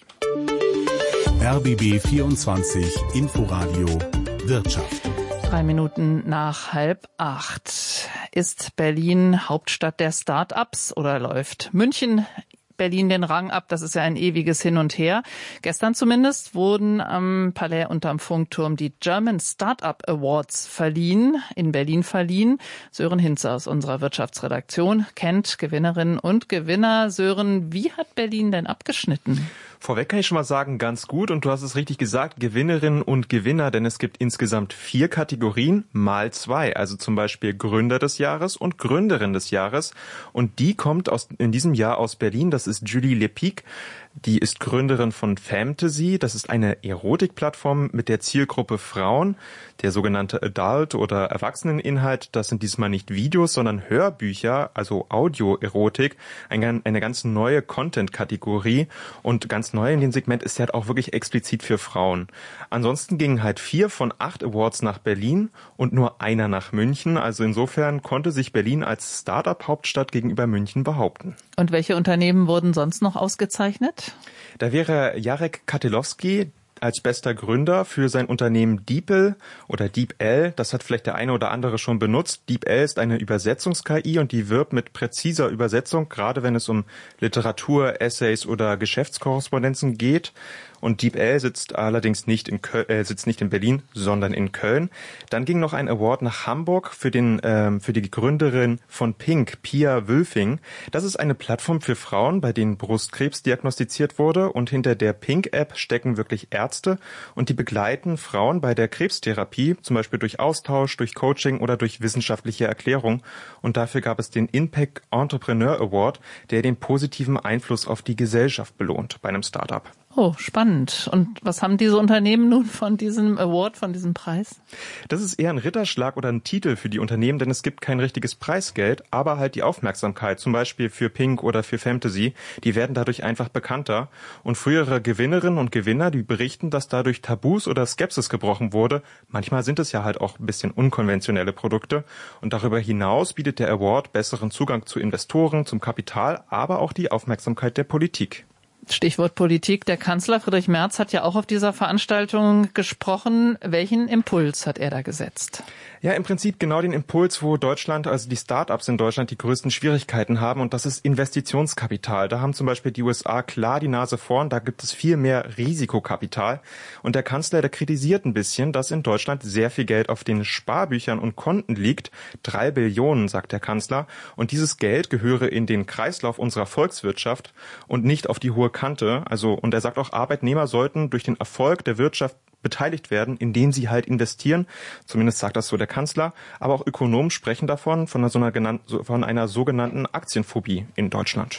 R B B vierundzwanzig Inforadio Wirtschaft. Drei Minuten nach halb acht. Ist Berlin Hauptstadt der Start-ups oder läuft München Berlin den Rang ab? Das ist ja ein ewiges Hin und Her. Gestern zumindest wurden am Palais unterm Funkturm die German Startup Awards verliehen, in Berlin verliehen. Sören Hinze aus unserer Wirtschaftsredaktion kennt Gewinnerinnen und Gewinner. Sören, wie hat Berlin denn abgeschnitten? Vorweg kann ich schon mal sagen, ganz gut. Und du hast es richtig gesagt, Gewinnerinnen und Gewinner, denn es gibt insgesamt vier Kategorien mal zwei. Also zum Beispiel Gründer des Jahres und Gründerin des Jahres. Und die kommt aus, in diesem Jahr aus Berlin. Das ist Julie Lepic. Die ist Gründerin von Fantasy. Das ist eine Erotikplattform mit der Zielgruppe Frauen. Der sogenannte Adult- oder Erwachseneninhalt, das sind diesmal nicht Videos, sondern Hörbücher, also Audio-Erotik. Eine, eine ganz neue Content-Kategorie. Und ganz neu in dem Segment ist ja halt auch wirklich explizit für Frauen. Ansonsten gingen halt vier von acht Awards nach Berlin und nur einer nach München. Also insofern konnte sich Berlin als Start-up-Hauptstadt gegenüber München behaupten. Und welche Unternehmen wurden sonst noch ausgezeichnet? Da wäre Jarek Katilowski als bester Gründer für sein Unternehmen DeepL oder DeepL. Das hat vielleicht der eine oder andere schon benutzt. DeepL ist eine Übersetzungs-K I und die wirbt mit präziser Übersetzung, gerade wenn es um Literatur, Essays oder Geschäftskorrespondenzen geht. Und DeepL sitzt allerdings nicht in Köln, äh, sitzt nicht in Berlin, sondern in Köln. Dann ging noch ein Award nach Hamburg für den ähm, für die Gründerin von Pink, Pia Wülfing. Das ist eine Plattform für Frauen, bei denen Brustkrebs diagnostiziert wurde. Und hinter der Pink-App stecken wirklich Ärzte und die begleiten Frauen bei der Krebstherapie, zum Beispiel durch Austausch, durch Coaching oder durch wissenschaftliche Erklärung. Und dafür gab es den Impact Entrepreneur Award, der den positiven Einfluss auf die Gesellschaft belohnt bei einem Startup. Oh, spannend. Und was haben diese Unternehmen nun von diesem Award, von diesem Preis? Das ist eher ein Ritterschlag oder ein Titel für die Unternehmen, denn es gibt kein richtiges Preisgeld, aber halt die Aufmerksamkeit, zum Beispiel für Pink oder für Fantasy, die werden dadurch einfach bekannter. Und frühere Gewinnerinnen und Gewinner, die berichten, dass dadurch Tabus oder Skepsis gebrochen wurde. Manchmal sind es ja halt auch ein bisschen unkonventionelle Produkte. Und darüber hinaus bietet der Award besseren Zugang zu Investoren, zum Kapital, aber auch die Aufmerksamkeit der Politik. Stichwort Politik. Der Kanzler Friedrich Merz hat ja auch auf dieser Veranstaltung gesprochen. Welchen Impuls hat er da gesetzt? Ja, im Prinzip genau den Impuls, wo Deutschland, also die Start-ups in Deutschland die größten Schwierigkeiten haben, und das ist Investitionskapital. Da haben zum Beispiel die U S A klar die Nase vorn, da gibt es viel mehr Risikokapital. Und der Kanzler, der kritisiert ein bisschen, dass in Deutschland sehr viel Geld auf den Sparbüchern und Konten liegt. Drei Billionen, sagt der Kanzler. Und dieses Geld gehöre in den Kreislauf unserer Volkswirtschaft und nicht auf die hohe Kante. Also, und er sagt auch, Arbeitnehmer sollten durch den Erfolg der Wirtschaft beteiligt werden, indem sie halt investieren. Zumindest sagt das so der Kanzler. Aber auch Ökonomen sprechen davon, von einer, so einer, von einer sogenannten Aktienphobie in Deutschland.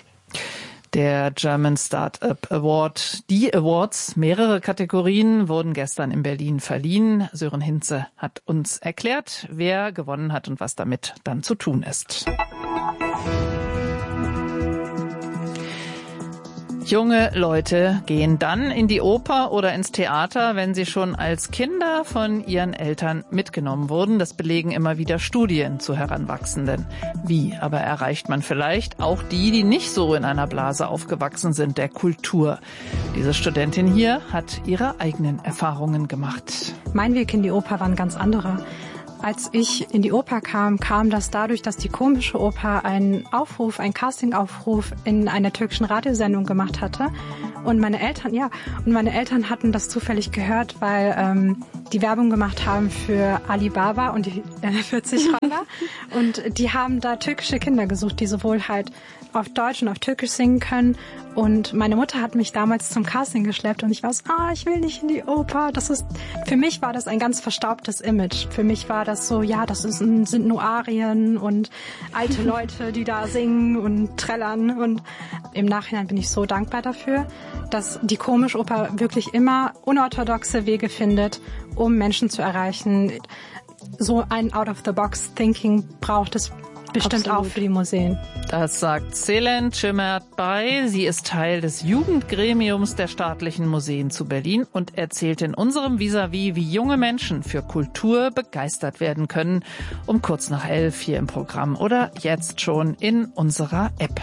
Der German Startup Award. Die Awards, mehrere Kategorien, wurden gestern in Berlin verliehen. Sören Hinze hat uns erklärt, wer gewonnen hat und was damit dann zu tun ist. Junge Leute gehen dann in die Oper oder ins Theater, wenn sie schon als Kinder von ihren Eltern mitgenommen wurden. Das belegen immer wieder Studien zu Heranwachsenden. Wie aber erreicht man vielleicht auch die, die nicht so in einer Blase aufgewachsen sind, der Kultur? Diese Studentin hier hat ihre eigenen Erfahrungen gemacht. Mein Weg in die Oper war ein ganz anderer. Als ich in die Oper kam, kam das dadurch, dass die Komische Oper einen Aufruf, einen Castingaufruf in einer türkischen Radiosendung gemacht hatte. Und meine Eltern, ja, und meine Eltern hatten das zufällig gehört, weil ähm, die Werbung gemacht haben für Alibaba und die äh, vierzig Roller. Und die haben da türkische Kinder gesucht, die sowohl halt auf Deutsch und auf Türkisch singen können. Und meine Mutter hat mich damals zum Casting geschleppt und ich war so, ah, ich will nicht in die Oper. Das ist, für mich war das ein ganz verstaubtes Image. Für mich war das so, ja, das ist, sind nur Arien und alte Leute, die da singen und trällern. Und im Nachhinein bin ich so dankbar dafür, dass die Komischoper wirklich immer unorthodoxe Wege findet, um Menschen zu erreichen. So ein Out-of-the-Box-Thinking braucht es bestimmt Absolut. Auch für die Museen. Das sagt Selen Cimert-Bay. Sie ist Teil des Jugendgremiums der Staatlichen Museen zu Berlin und erzählt in unserem Vis-à-vis, wie junge Menschen für Kultur begeistert werden können, um kurz nach elf hier im Programm oder jetzt schon in unserer App.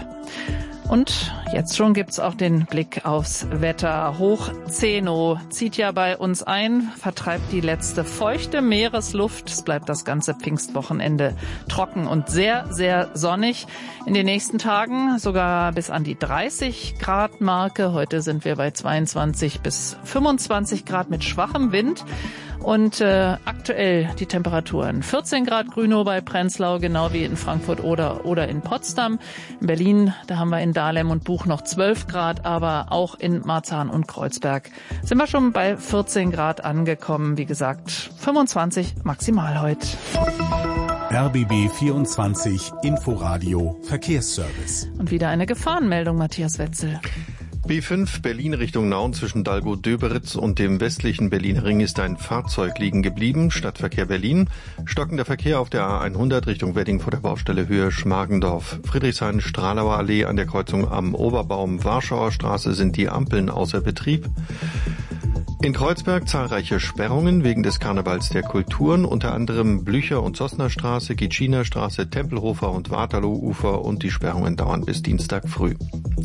Und jetzt schon gibt's auch den Blick aufs Wetter. Hochzeno zieht ja bei uns ein, vertreibt die letzte feuchte Meeresluft. Es bleibt das ganze Pfingstwochenende trocken und sehr, sehr sonnig. In den nächsten Tagen sogar bis an die dreißig Grad Marke. Heute sind wir bei zweiundzwanzig bis fünfundzwanzig Grad mit schwachem Wind. Und äh, aktuell die Temperaturen vierzehn Grad Grünow bei Prenzlau, genau wie in Frankfurt oder oder in Potsdam. In Berlin, da haben wir in Dahlem und Buch noch zwölf Grad, aber auch in Marzahn und Kreuzberg sind wir schon bei vierzehn Grad angekommen. Wie gesagt, fünfundzwanzig maximal heute. R B B vierundzwanzig Inforadio Verkehrsservice. Und wieder eine Gefahrenmeldung, Matthias Wetzel. B fünf Berlin Richtung Nauen zwischen Dalgow-Döberitz und dem westlichen Berliner Ring ist ein Fahrzeug liegen geblieben. Stadtverkehr Berlin. Stockender Verkehr auf der A hundert Richtung Wedding vor der Baustelle Höhe Schmargendorf. Friedrichshain-Stralauer Allee an der Kreuzung am Oberbaum Warschauer Straße sind die Ampeln außer Betrieb. In Kreuzberg zahlreiche Sperrungen wegen des Karnevals der Kulturen, unter anderem Blücher- und Sossner Straße, Gitschiner Straße, Tempelhofer und Waterloo-Ufer, und die Sperrungen dauern bis Dienstag früh.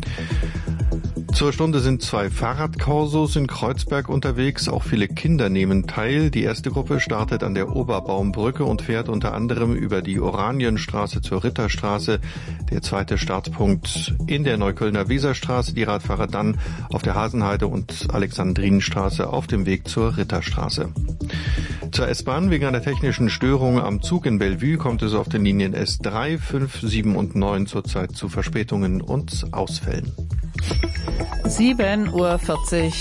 Zur Stunde sind zwei Fahrradkorsos in Kreuzberg unterwegs. Auch viele Kinder nehmen teil. Die erste Gruppe startet an der Oberbaumbrücke und fährt unter anderem über die Oranienstraße zur Ritterstraße. Der zweite Startpunkt in der Neuköllner Weserstraße. Die Radfahrer dann auf der Hasenheide und Alexandrinenstraße auf dem Weg zur Ritterstraße. Zur S-Bahn. Wegen einer technischen Störung am Zug in Bellevue kommt es auf den Linien S drei, fünf, sieben und neun zurzeit zu Verspätungen und Ausfällen. sieben Uhr vierzig.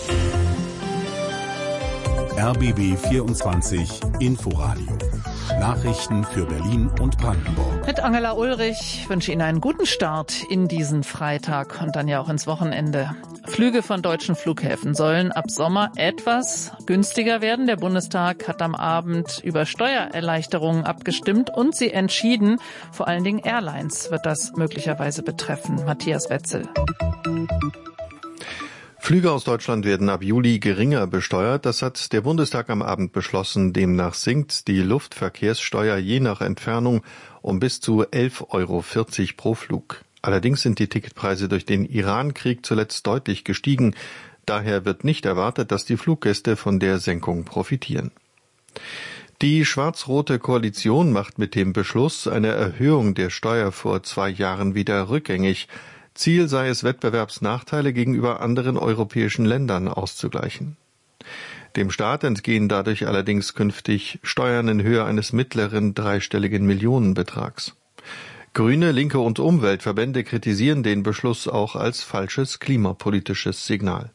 R B B vierundzwanzig Inforadio. Nachrichten für Berlin und Brandenburg. Mit Angela Ulrich. Ich wünsche Ihnen einen guten Start in diesen Freitag und dann ja auch ins Wochenende. Flüge von deutschen Flughäfen sollen ab Sommer etwas günstiger werden. Der Bundestag hat am Abend über Steuererleichterungen abgestimmt und sie entschieden. Vor allen Dingen Airlines wird das möglicherweise betreffen. Matthias Wetzel. Flüge aus Deutschland werden ab Juli geringer besteuert. Das hat der Bundestag am Abend beschlossen. Demnach sinkt die Luftverkehrssteuer je nach Entfernung um bis zu elf Euro vierzig pro Flug. Allerdings sind die Ticketpreise durch den Iran-Krieg zuletzt deutlich gestiegen. Daher wird nicht erwartet, dass die Fluggäste von der Senkung profitieren. Die schwarz-rote Koalition macht mit dem Beschluss eine Erhöhung der Steuer vor zwei Jahren wieder rückgängig. Ziel sei es, Wettbewerbsnachteile gegenüber anderen europäischen Ländern auszugleichen. Dem Staat entgehen dadurch allerdings künftig Steuern in Höhe eines mittleren dreistelligen Millionenbetrags. Grüne, Linke und Umweltverbände kritisieren den Beschluss auch als falsches klimapolitisches Signal.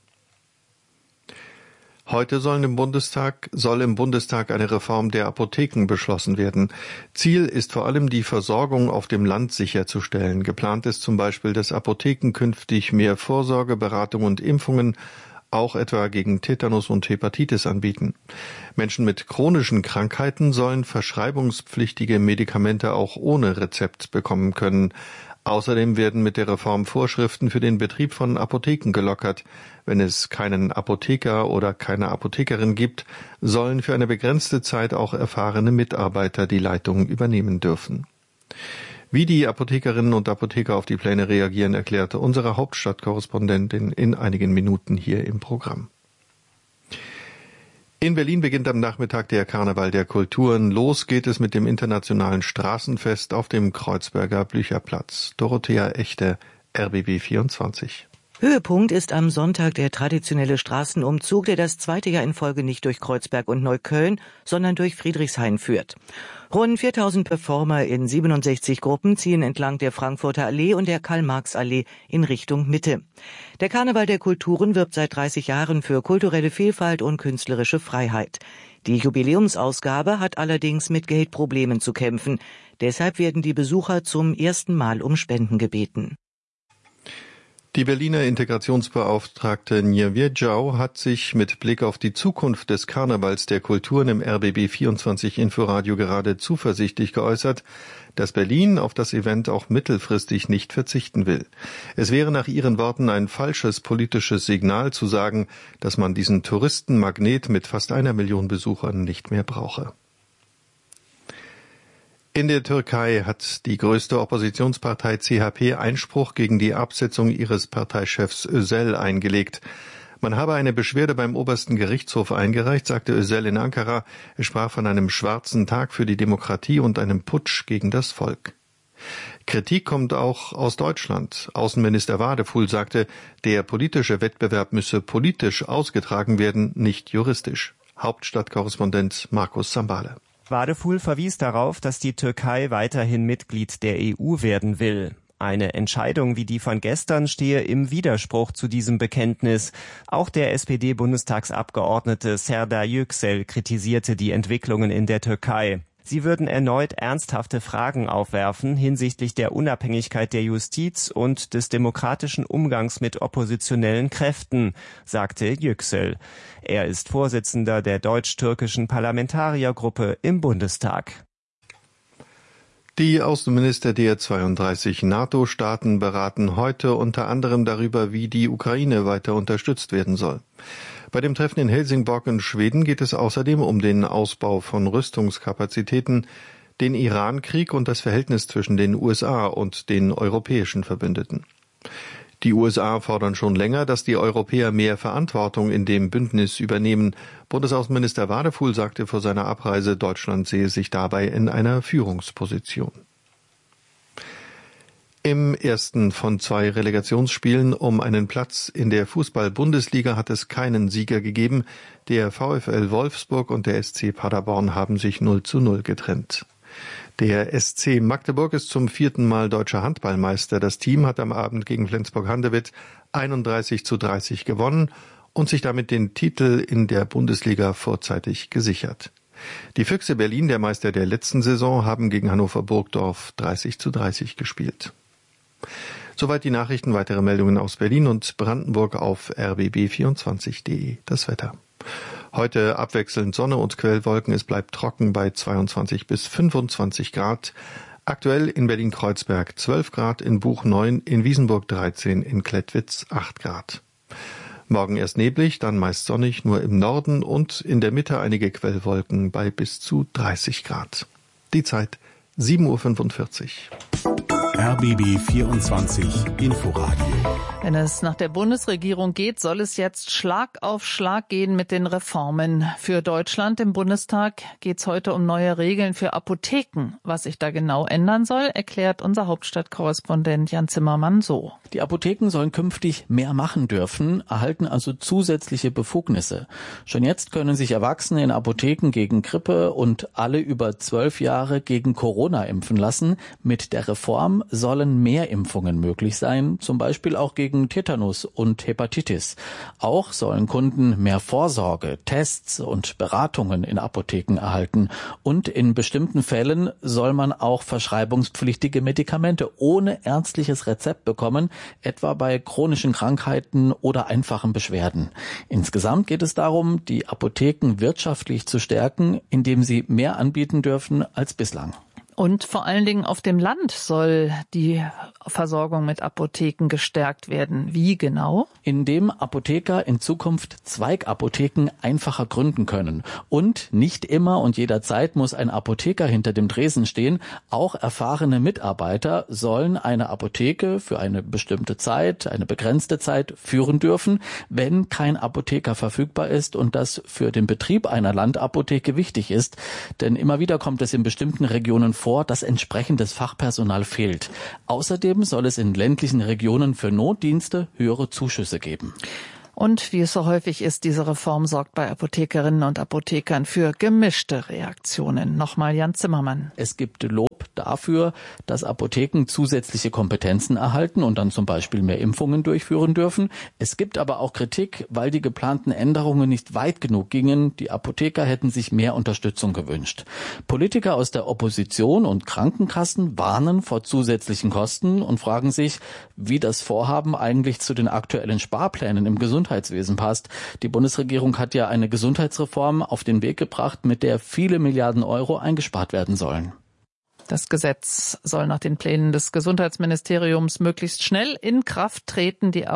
Heute sollen im Bundestag, soll im Bundestag eine Reform der Apotheken beschlossen werden. Ziel ist vor allem, die Versorgung auf dem Land sicherzustellen. Geplant ist zum Beispiel, dass Apotheken künftig mehr Vorsorge, Beratung und Impfungen auch etwa gegen Tetanus und Hepatitis anbieten. Menschen mit chronischen Krankheiten sollen verschreibungspflichtige Medikamente auch ohne Rezept bekommen können. Außerdem werden mit der Reform Vorschriften für den Betrieb von Apotheken gelockert. Wenn es keinen Apotheker oder keine Apothekerin gibt, sollen für eine begrenzte Zeit auch erfahrene Mitarbeiter die Leitung übernehmen dürfen. Wie die Apothekerinnen und Apotheker auf die Pläne reagieren, erklärte unsere Hauptstadtkorrespondentin in einigen Minuten hier im Programm. In Berlin beginnt am Nachmittag der Karneval der Kulturen. Los geht es mit dem internationalen Straßenfest auf dem Kreuzberger Blücherplatz. Dorothea Echte, R B B vierundzwanzig. Höhepunkt ist am Sonntag der traditionelle Straßenumzug, der das zweite Jahr in Folge nicht durch Kreuzberg und Neukölln, sondern durch Friedrichshain führt. Rund viertausend Performer in siebenundsechzig Gruppen ziehen entlang der Frankfurter Allee und der Karl-Marx-Allee in Richtung Mitte. Der Karneval der Kulturen wirbt seit dreißig Jahren für kulturelle Vielfalt und künstlerische Freiheit. Die Jubiläumsausgabe hat allerdings mit Geldproblemen zu kämpfen. Deshalb werden die Besucher zum ersten Mal um Spenden gebeten. Die Berliner Integrationsbeauftragte Nje Zhao hat sich mit Blick auf die Zukunft des Karnevals der Kulturen im R B B vierundzwanzig Inforadio gerade zuversichtlich geäußert, dass Berlin auf das Event auch mittelfristig nicht verzichten will. Es wäre nach ihren Worten ein falsches politisches Signal zu sagen, dass man diesen Touristenmagnet mit fast einer Million Besuchern nicht mehr brauche. In der Türkei hat die größte Oppositionspartei C H P Einspruch gegen die Absetzung ihres Parteichefs Özel eingelegt. Man habe eine Beschwerde beim obersten Gerichtshof eingereicht, sagte Özel in Ankara. Er sprach von einem schwarzen Tag für die Demokratie und einem Putsch gegen das Volk. Kritik kommt auch aus Deutschland. Außenminister Wadefuhl sagte, der politische Wettbewerb müsse politisch ausgetragen werden, nicht juristisch. Hauptstadtkorrespondent Markus Zambale. Wadefuhl verwies darauf, dass die Türkei weiterhin Mitglied der E U werden will. Eine Entscheidung wie die von gestern stehe im Widerspruch zu diesem Bekenntnis. Auch der S P D-Bundestagsabgeordnete Serdar Yüksel kritisierte die Entwicklungen in der Türkei. Sie würden erneut ernsthafte Fragen aufwerfen hinsichtlich der Unabhängigkeit der Justiz und des demokratischen Umgangs mit oppositionellen Kräften, sagte Yüksel. Er ist Vorsitzender der deutsch-türkischen Parlamentariergruppe im Bundestag. Die Außenminister der zweiunddreißig NATO-Staaten beraten heute unter anderem darüber, wie die Ukraine weiter unterstützt werden soll. Bei dem Treffen in Helsingborg in Schweden geht es außerdem um den Ausbau von Rüstungskapazitäten, den Iran-Krieg und das Verhältnis zwischen den U S A und den europäischen Verbündeten. Die U S A fordern schon länger, dass die Europäer mehr Verantwortung in dem Bündnis übernehmen. Bundesaußenminister Wadefuhl sagte vor seiner Abreise, Deutschland sehe sich dabei in einer Führungsposition. Im ersten von zwei Relegationsspielen um einen Platz in der Fußball-Bundesliga hat es keinen Sieger gegeben. Der VfL Wolfsburg und der S C Paderborn haben sich null zu null getrennt. Der S C Magdeburg ist zum vierten Mal deutscher Handballmeister. Das Team hat am Abend gegen Flensburg-Handewitt einunddreißig zu dreißig gewonnen und sich damit den Titel in der Bundesliga vorzeitig gesichert. Die Füchse Berlin, der Meister der letzten Saison, haben gegen Hannover Burgdorf dreißig zu dreißig gespielt. Soweit die Nachrichten. Weitere Meldungen aus Berlin und Brandenburg auf r b b vierundzwanzig punkt de. Das Wetter. Heute abwechselnd Sonne und Quellwolken. Es bleibt trocken bei zweiundzwanzig bis fünfundzwanzig Grad. Aktuell in Berlin-Kreuzberg zwölf Grad, in Buch neun, in Wiesenburg dreizehn, in Klettwitz acht Grad. Morgen erst neblig, dann meist sonnig, nur im Norden und in der Mitte einige Quellwolken bei bis zu dreißig Grad. Die Zeit sieben Uhr fünfundvierzig. R B B vierundzwanzig Inforadio. Wenn es nach der Bundesregierung geht, soll es jetzt Schlag auf Schlag gehen mit den Reformen. Für Deutschland im Bundestag geht es heute um neue Regeln für Apotheken. Was sich da genau ändern soll, erklärt unser Hauptstadtkorrespondent Jan Zimmermann so. Die Apotheken sollen künftig mehr machen dürfen, erhalten also zusätzliche Befugnisse. Schon jetzt können sich Erwachsene in Apotheken gegen Grippe und alle über zwölf Jahre gegen Corona impfen lassen. Mit der Reform sollen mehr Impfungen möglich sein, zum Beispiel auch gegen Tetanus und Hepatitis. Auch sollen Kunden mehr Vorsorge, Tests und Beratungen in Apotheken erhalten. Und in bestimmten Fällen soll man auch verschreibungspflichtige Medikamente ohne ärztliches Rezept bekommen, etwa bei chronischen Krankheiten oder einfachen Beschwerden. Insgesamt geht es darum, die Apotheken wirtschaftlich zu stärken, indem sie mehr anbieten dürfen als bislang. Und vor allen Dingen auf dem Land soll die Versorgung mit Apotheken gestärkt werden. Wie genau? Indem Apotheker in Zukunft Zweigapotheken einfacher gründen können. Und nicht immer und jederzeit muss ein Apotheker hinter dem Tresen stehen. Auch erfahrene Mitarbeiter sollen eine Apotheke für eine bestimmte Zeit, eine begrenzte Zeit führen dürfen, wenn kein Apotheker verfügbar ist und das für den Betrieb einer Landapotheke wichtig ist. Denn immer wieder kommt es in bestimmten Regionen vor, dass entsprechendes Fachpersonal fehlt. Außerdem soll es in ländlichen Regionen für Notdienste höhere Zuschüsse geben. Und wie es so häufig ist, diese Reform sorgt bei Apothekerinnen und Apothekern für gemischte Reaktionen. Nochmal Jan Zimmermann. Es gibt Lob dafür, dass Apotheken zusätzliche Kompetenzen erhalten und dann zum Beispiel mehr Impfungen durchführen dürfen. Es gibt aber auch Kritik, weil die geplanten Änderungen nicht weit genug gingen. Die Apotheker hätten sich mehr Unterstützung gewünscht. Politiker aus der Opposition und Krankenkassen warnen vor zusätzlichen Kosten und fragen sich, wie das Vorhaben eigentlich zu den aktuellen Sparplänen im Gesundheitswesen passt. Die Bundesregierung hat ja eine Gesundheitsreform auf den Weg gebracht, mit der viele Milliarden Euro eingespart werden sollen. Das Gesetz soll nach den Plänen des Gesundheitsministeriums möglichst schnell in Kraft treten. Die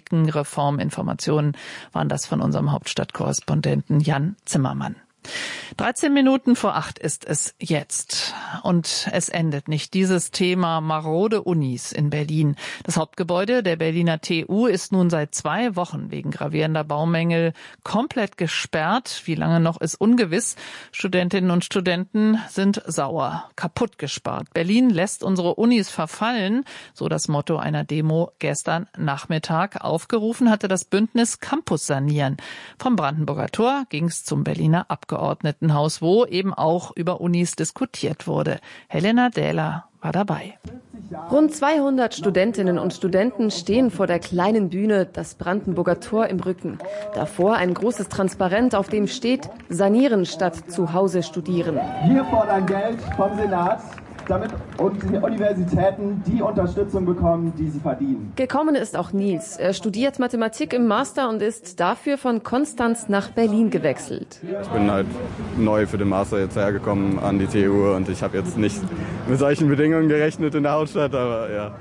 Apothekenreforminformationen waren das von unserem Hauptstadtkorrespondenten Jan Zimmermann. dreizehn Minuten vor acht ist es jetzt. Und es endet nicht. Dieses Thema marode Unis in Berlin. Das Hauptgebäude der Berliner T U ist nun seit zwei Wochen wegen gravierender Baumängel komplett gesperrt. Wie lange noch ist ungewiss. Studentinnen und Studenten sind sauer, kaputt gespart. Berlin lässt unsere Unis verfallen, so das Motto einer Demo gestern Nachmittag. Aufgerufen hatte das Bündnis Campus sanieren. Vom Brandenburger Tor ging es zum Berliner Abgeordnetenhaus, wo eben auch über Unis diskutiert wurde. Helena Dähler war dabei. Rund zweihundert Studentinnen und Studenten stehen vor der kleinen Bühne, das Brandenburger Tor im Rücken. Davor ein großes Transparent, auf dem steht: Sanieren statt zu Hause studieren. Wir fordern Geld vom Senat, damit Universitäten die Unterstützung bekommen, die sie verdienen. Gekommen ist auch Nils. Er studiert Mathematik im Master und ist dafür von Konstanz nach Berlin gewechselt. Ich bin halt neu für den Master jetzt hergekommen an die T U und ich habe jetzt nicht mit solchen Bedingungen gerechnet in der Hauptstadt, aber ja.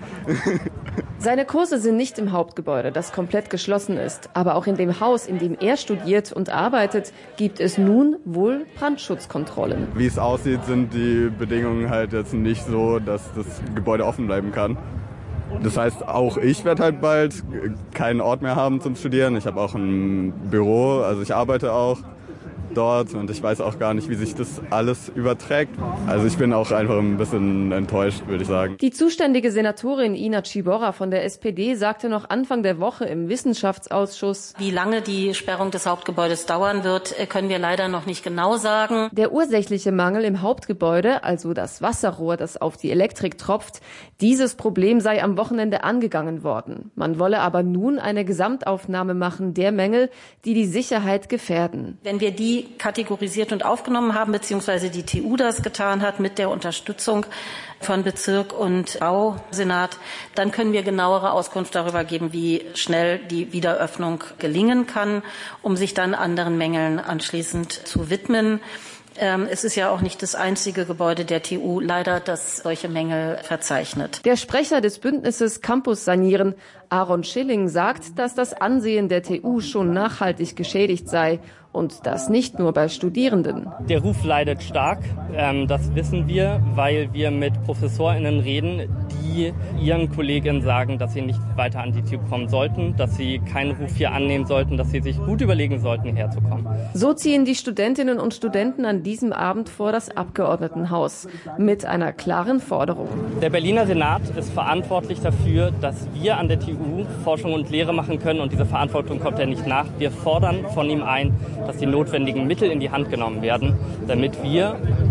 Seine Kurse sind nicht im Hauptgebäude, das komplett geschlossen ist. Aber auch in dem Haus, in dem er studiert und arbeitet, gibt es nun wohl Brandschutzkontrollen. Wie es aussieht, sind die Bedingungen halt jetzt nicht so, dass das Gebäude offen bleiben kann. Das heißt, auch ich werde halt bald keinen Ort mehr haben zum Studieren. Ich habe auch ein Büro, also ich arbeite auch dort und ich weiß auch gar nicht, wie sich das alles überträgt. Also ich bin auch einfach ein bisschen enttäuscht, würde ich sagen. Die zuständige Senatorin Ina Ciborra von der S P D sagte noch Anfang der Woche im Wissenschaftsausschuss: Wie lange die Sperrung des Hauptgebäudes dauern wird, können wir leider noch nicht genau sagen. Der ursächliche Mangel im Hauptgebäude, also das Wasserrohr, das auf die Elektrik tropft, dieses Problem sei am Wochenende angegangen worden. Man wolle aber nun eine Gesamtaufnahme machen der Mängel, die die Sicherheit gefährden. Wenn wir die kategorisiert und aufgenommen haben, beziehungsweise die T U das getan hat mit der Unterstützung von Bezirk und Bausenat, dann können wir genauere Auskunft darüber geben, wie schnell die Wiederöffnung gelingen kann, um sich dann anderen Mängeln anschließend zu widmen. Es ist ja auch nicht das einzige Gebäude der T U, leider, das solche Mängel verzeichnet. Der Sprecher des Bündnisses Campus sanieren, Aaron Schilling, sagt, dass das Ansehen der T U schon nachhaltig geschädigt sei. Und das nicht nur bei Studierenden. Der Ruf leidet stark, ähm, das wissen wir, weil wir mit ProfessorInnen reden, die ihren Kolleginnen sagen, dass sie nicht weiter an die T U kommen sollten, dass sie keinen Ruf hier annehmen sollten, dass sie sich gut überlegen sollten, herzukommen. So ziehen die Studentinnen und Studenten an diesem Abend vor das Abgeordnetenhaus mit einer klaren Forderung. Der Berliner Senat ist verantwortlich dafür, dass wir an der T U Forschung und Lehre machen können, und diese Verantwortung kommt er nicht nach. Wir fordern von ihm ein, dass die notwendigen Mittel in die Hand genommen werden, damit wir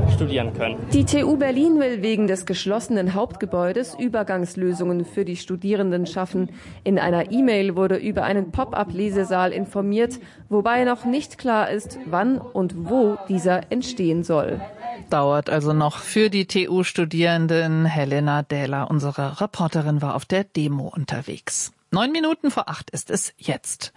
studieren können. Die T U Berlin will wegen des geschlossenen Hauptgebäudes Übergangslösungen für die Studierenden schaffen. In einer E-Mail wurde über einen Pop-up-Lesesaal informiert, wobei noch nicht klar ist, wann und wo dieser entstehen soll. Dauert also noch für die T U-Studierenden. Helena Dähler, unsere Reporterin, war auf der Demo unterwegs. Neun Minuten vor acht ist es jetzt.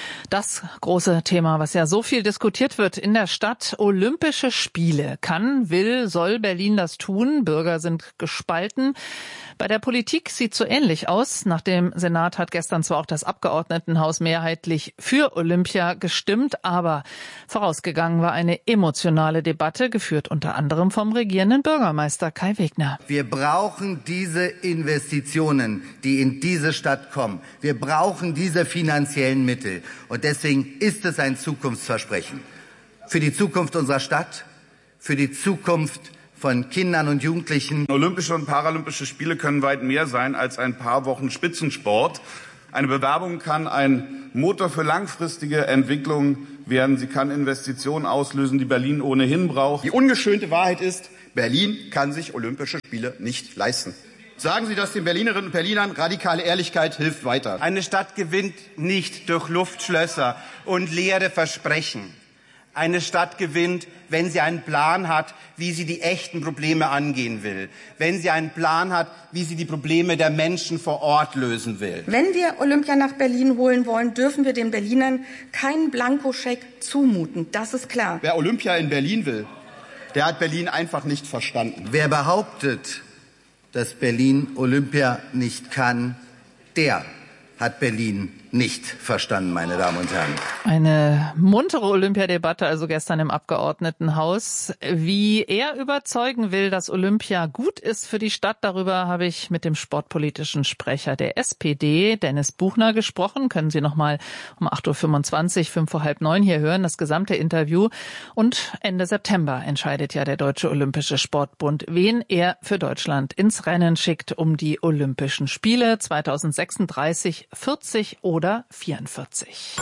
Das große Thema, was ja so viel diskutiert wird in der Stadt, Olympische Spiele. Kann, will, soll Berlin das tun? Bürger sind gespalten. Bei der Politik sieht so ähnlich aus. Nach dem Senat hat gestern zwar auch das Abgeordnetenhaus mehrheitlich für Olympia gestimmt, aber vorausgegangen war eine emotionale Debatte, geführt unter anderem vom regierenden Bürgermeister Kai Wegner. Wir brauchen diese Investitionen, die in diese Stadt kommen. Wir brauchen diese finanziellen Mittel. Und deswegen ist es ein Zukunftsversprechen. Für die Zukunft unserer Stadt, für die Zukunft von Kindern und Jugendlichen. Olympische und Paralympische Spiele können weit mehr sein als ein paar Wochen Spitzensport. Eine Bewerbung kann ein Motor für langfristige Entwicklung werden. Sie kann Investitionen auslösen, die Berlin ohnehin braucht. Die ungeschönte Wahrheit ist, Berlin kann sich Olympische Spiele nicht leisten. Sagen Sie das den Berlinerinnen und Berlinern, radikale Ehrlichkeit hilft weiter. Eine Stadt gewinnt nicht durch Luftschlösser und leere Versprechen. Eine Stadt gewinnt, wenn sie einen Plan hat, wie sie die echten Probleme angehen will. Wenn sie einen Plan hat, wie sie die Probleme der Menschen vor Ort lösen will. Wenn wir Olympia nach Berlin holen wollen, dürfen wir den Berlinern keinen Blankoscheck zumuten. Das ist klar. Wer Olympia in Berlin will, der hat Berlin einfach nicht verstanden. Wer behauptet, dass Berlin Olympia nicht kann, der hat Berlin nicht verstanden, meine Damen und Herren. Eine muntere Olympiadebatte also gestern im Abgeordnetenhaus. Wie er überzeugen will, dass Olympia gut ist für die Stadt, darüber habe ich mit dem sportpolitischen Sprecher der S P D, Dennis Buchner, gesprochen. Können Sie noch mal um acht Uhr fünfundzwanzig, fünf vor halb neun hier hören, das gesamte Interview. Und Ende September entscheidet ja der Deutsche Olympische Sportbund, wen er für Deutschland ins Rennen schickt um die Olympischen Spiele zweitausendsechsunddreißig, vierzig oder vierundvierzig.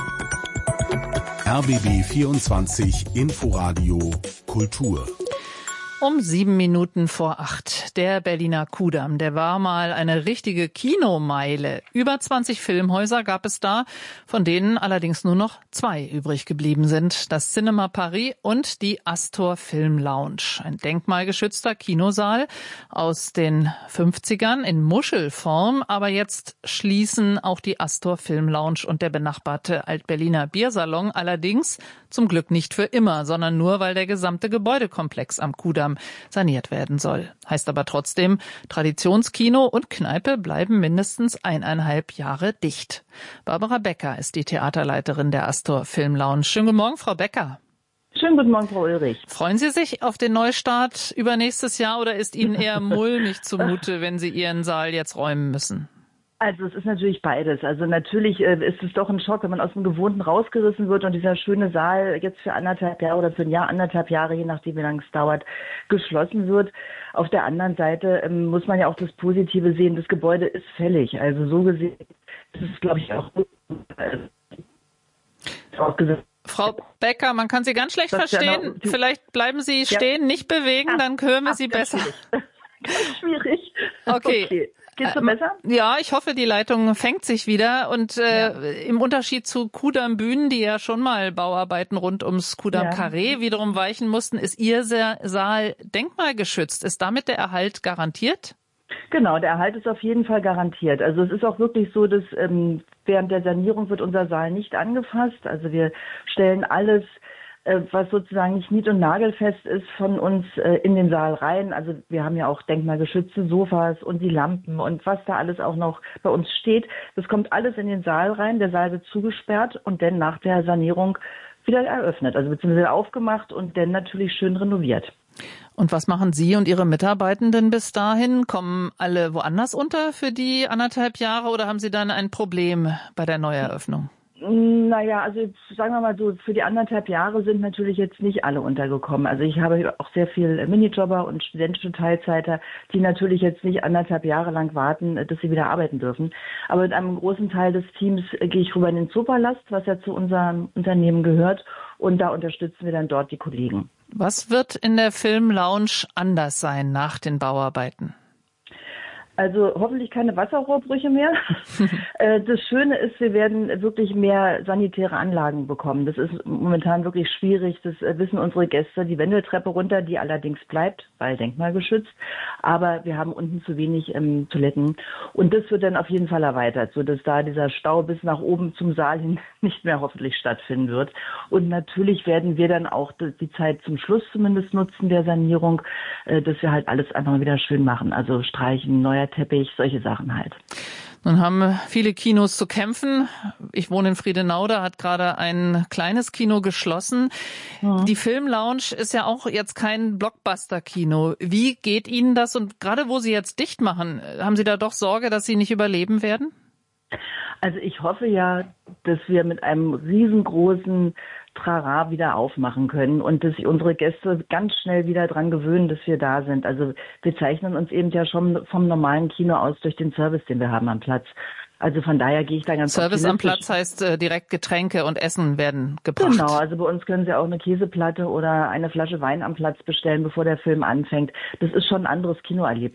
R B B vierundzwanzig Inforadio Kultur. Um sieben Minuten vor acht. Der Berliner Kudamm, der war mal eine richtige Kinomeile. Über zwanzig Filmhäuser gab es da, von denen allerdings nur noch zwei übrig geblieben sind. Das Cinema Paris und die Astor Film Lounge. Ein denkmalgeschützter Kinosaal aus den fünfzigern in Muschelform. Aber jetzt schließen auch die Astor Film Lounge und der benachbarte Alt-Berliner Biersalon allerdings zum Glück nicht für immer, sondern nur, weil der gesamte Gebäudekomplex am Kudamm saniert werden soll. Heißt aber trotzdem, Traditionskino und Kneipe bleiben mindestens eineinhalb Jahre dicht. Barbara Becker ist die Theaterleiterin der Astor Film Lounge. Schönen guten Morgen, Frau Becker. Schönen guten Morgen, Frau Ulrich. Freuen Sie sich auf den Neustart übernächstes Jahr oder ist Ihnen eher mulmig zumute, wenn Sie Ihren Saal jetzt räumen müssen? Also es ist natürlich beides. Also natürlich äh, ist es doch ein Schock, wenn man aus dem Gewohnten rausgerissen wird und dieser schöne Saal jetzt für anderthalb Jahre oder für ein Jahr, anderthalb Jahre, je nachdem wie lange es dauert, geschlossen wird. Auf der anderen Seite ähm, muss man ja auch das Positive sehen. Das Gebäude ist fällig. Also so gesehen, das ist, glaube ich, auch äh, ausgesetzt. Frau Becker, man kann Sie ganz schlecht das verstehen. Ja noch, Vielleicht bleiben Sie stehen, ja. nicht bewegen, ja. dann hören wir Ach, Sie ganz besser. Schwierig. Ganz schwierig. Okay. okay. Geht's so ähm, besser? Ja, ich hoffe, die Leitung fängt sich wieder. Und äh, ja. im Unterschied zu Kudamm Bühnen, die ja schon mal Bauarbeiten rund ums Kudamm ja. Carré wiederum weichen mussten, ist Ihr Saal denkmalgeschützt. Ist damit der Erhalt garantiert? Genau, der Erhalt ist auf jeden Fall garantiert. Also es ist auch wirklich so, dass ähm, während der Sanierung wird unser Saal nicht angefasst. Also wir stellen alles, äh, was sozusagen nicht nied- und nagelfest ist, von uns äh, in den Saal rein. Also wir haben ja auch denkmalgeschützte Sofas und die Lampen und was da alles auch noch bei uns steht. Das kommt alles in den Saal rein. Der Saal wird zugesperrt und dann nach der Sanierung wieder eröffnet, also beziehungsweise aufgemacht und dann natürlich schön renoviert. Und was machen Sie und Ihre Mitarbeitenden bis dahin? Kommen alle woanders unter für die anderthalb Jahre oder haben Sie dann ein Problem bei der Neueröffnung? Naja, also sagen wir mal so, für die anderthalb Jahre sind natürlich jetzt nicht alle untergekommen. Also ich habe auch sehr viel Minijobber und studentische Teilzeiter, die natürlich jetzt nicht anderthalb Jahre lang warten, dass sie wieder arbeiten dürfen. Aber mit einem großen Teil des Teams gehe ich rüber in den Zoopalast, was ja zu unserem Unternehmen gehört. Und da unterstützen wir dann dort die Kollegen. Was wird in der Filmlounge anders sein nach den Bauarbeiten? Also hoffentlich keine Wasserrohrbrüche mehr. Das Schöne ist, wir werden wirklich mehr sanitäre Anlagen bekommen. Das ist momentan wirklich schwierig. Das wissen unsere Gäste. Die Wendeltreppe runter, die allerdings bleibt, weil denkmalgeschützt. Aber wir haben unten zu wenig ähm, Toiletten. Und das wird dann auf jeden Fall erweitert, sodass da dieser Stau bis nach oben zum Saal hin nicht mehr hoffentlich stattfinden wird. Und natürlich werden wir dann auch die Zeit zum Schluss zumindest nutzen der Sanierung, dass wir halt alles einfach mal wieder schön machen. Also streichen, neuer Teppich, solche Sachen halt. Nun haben viele Kinos zu kämpfen. Ich wohne in Friedenau, da hat gerade ein kleines Kino geschlossen. Ja. Die Filmlounge ist ja auch jetzt kein Blockbuster-Kino. Wie geht Ihnen das? Und gerade wo Sie jetzt dicht machen, haben Sie da doch Sorge, dass Sie nicht überleben werden? Also ich hoffe ja, dass wir mit einem riesengroßen Trara wieder aufmachen können und dass sich unsere Gäste ganz schnell wieder dran gewöhnen, dass wir da sind. Also wir zeichnen uns eben ja schon vom normalen Kino aus durch den Service, den wir haben am Platz. Also von daher gehe ich da ganz Service am Platz heißt äh, direkt Getränke und Essen werden gebracht. Genau, also bei uns können Sie auch eine Käseplatte oder eine Flasche Wein am Platz bestellen, bevor der Film anfängt. Das ist schon ein anderes Kinoerlebnis.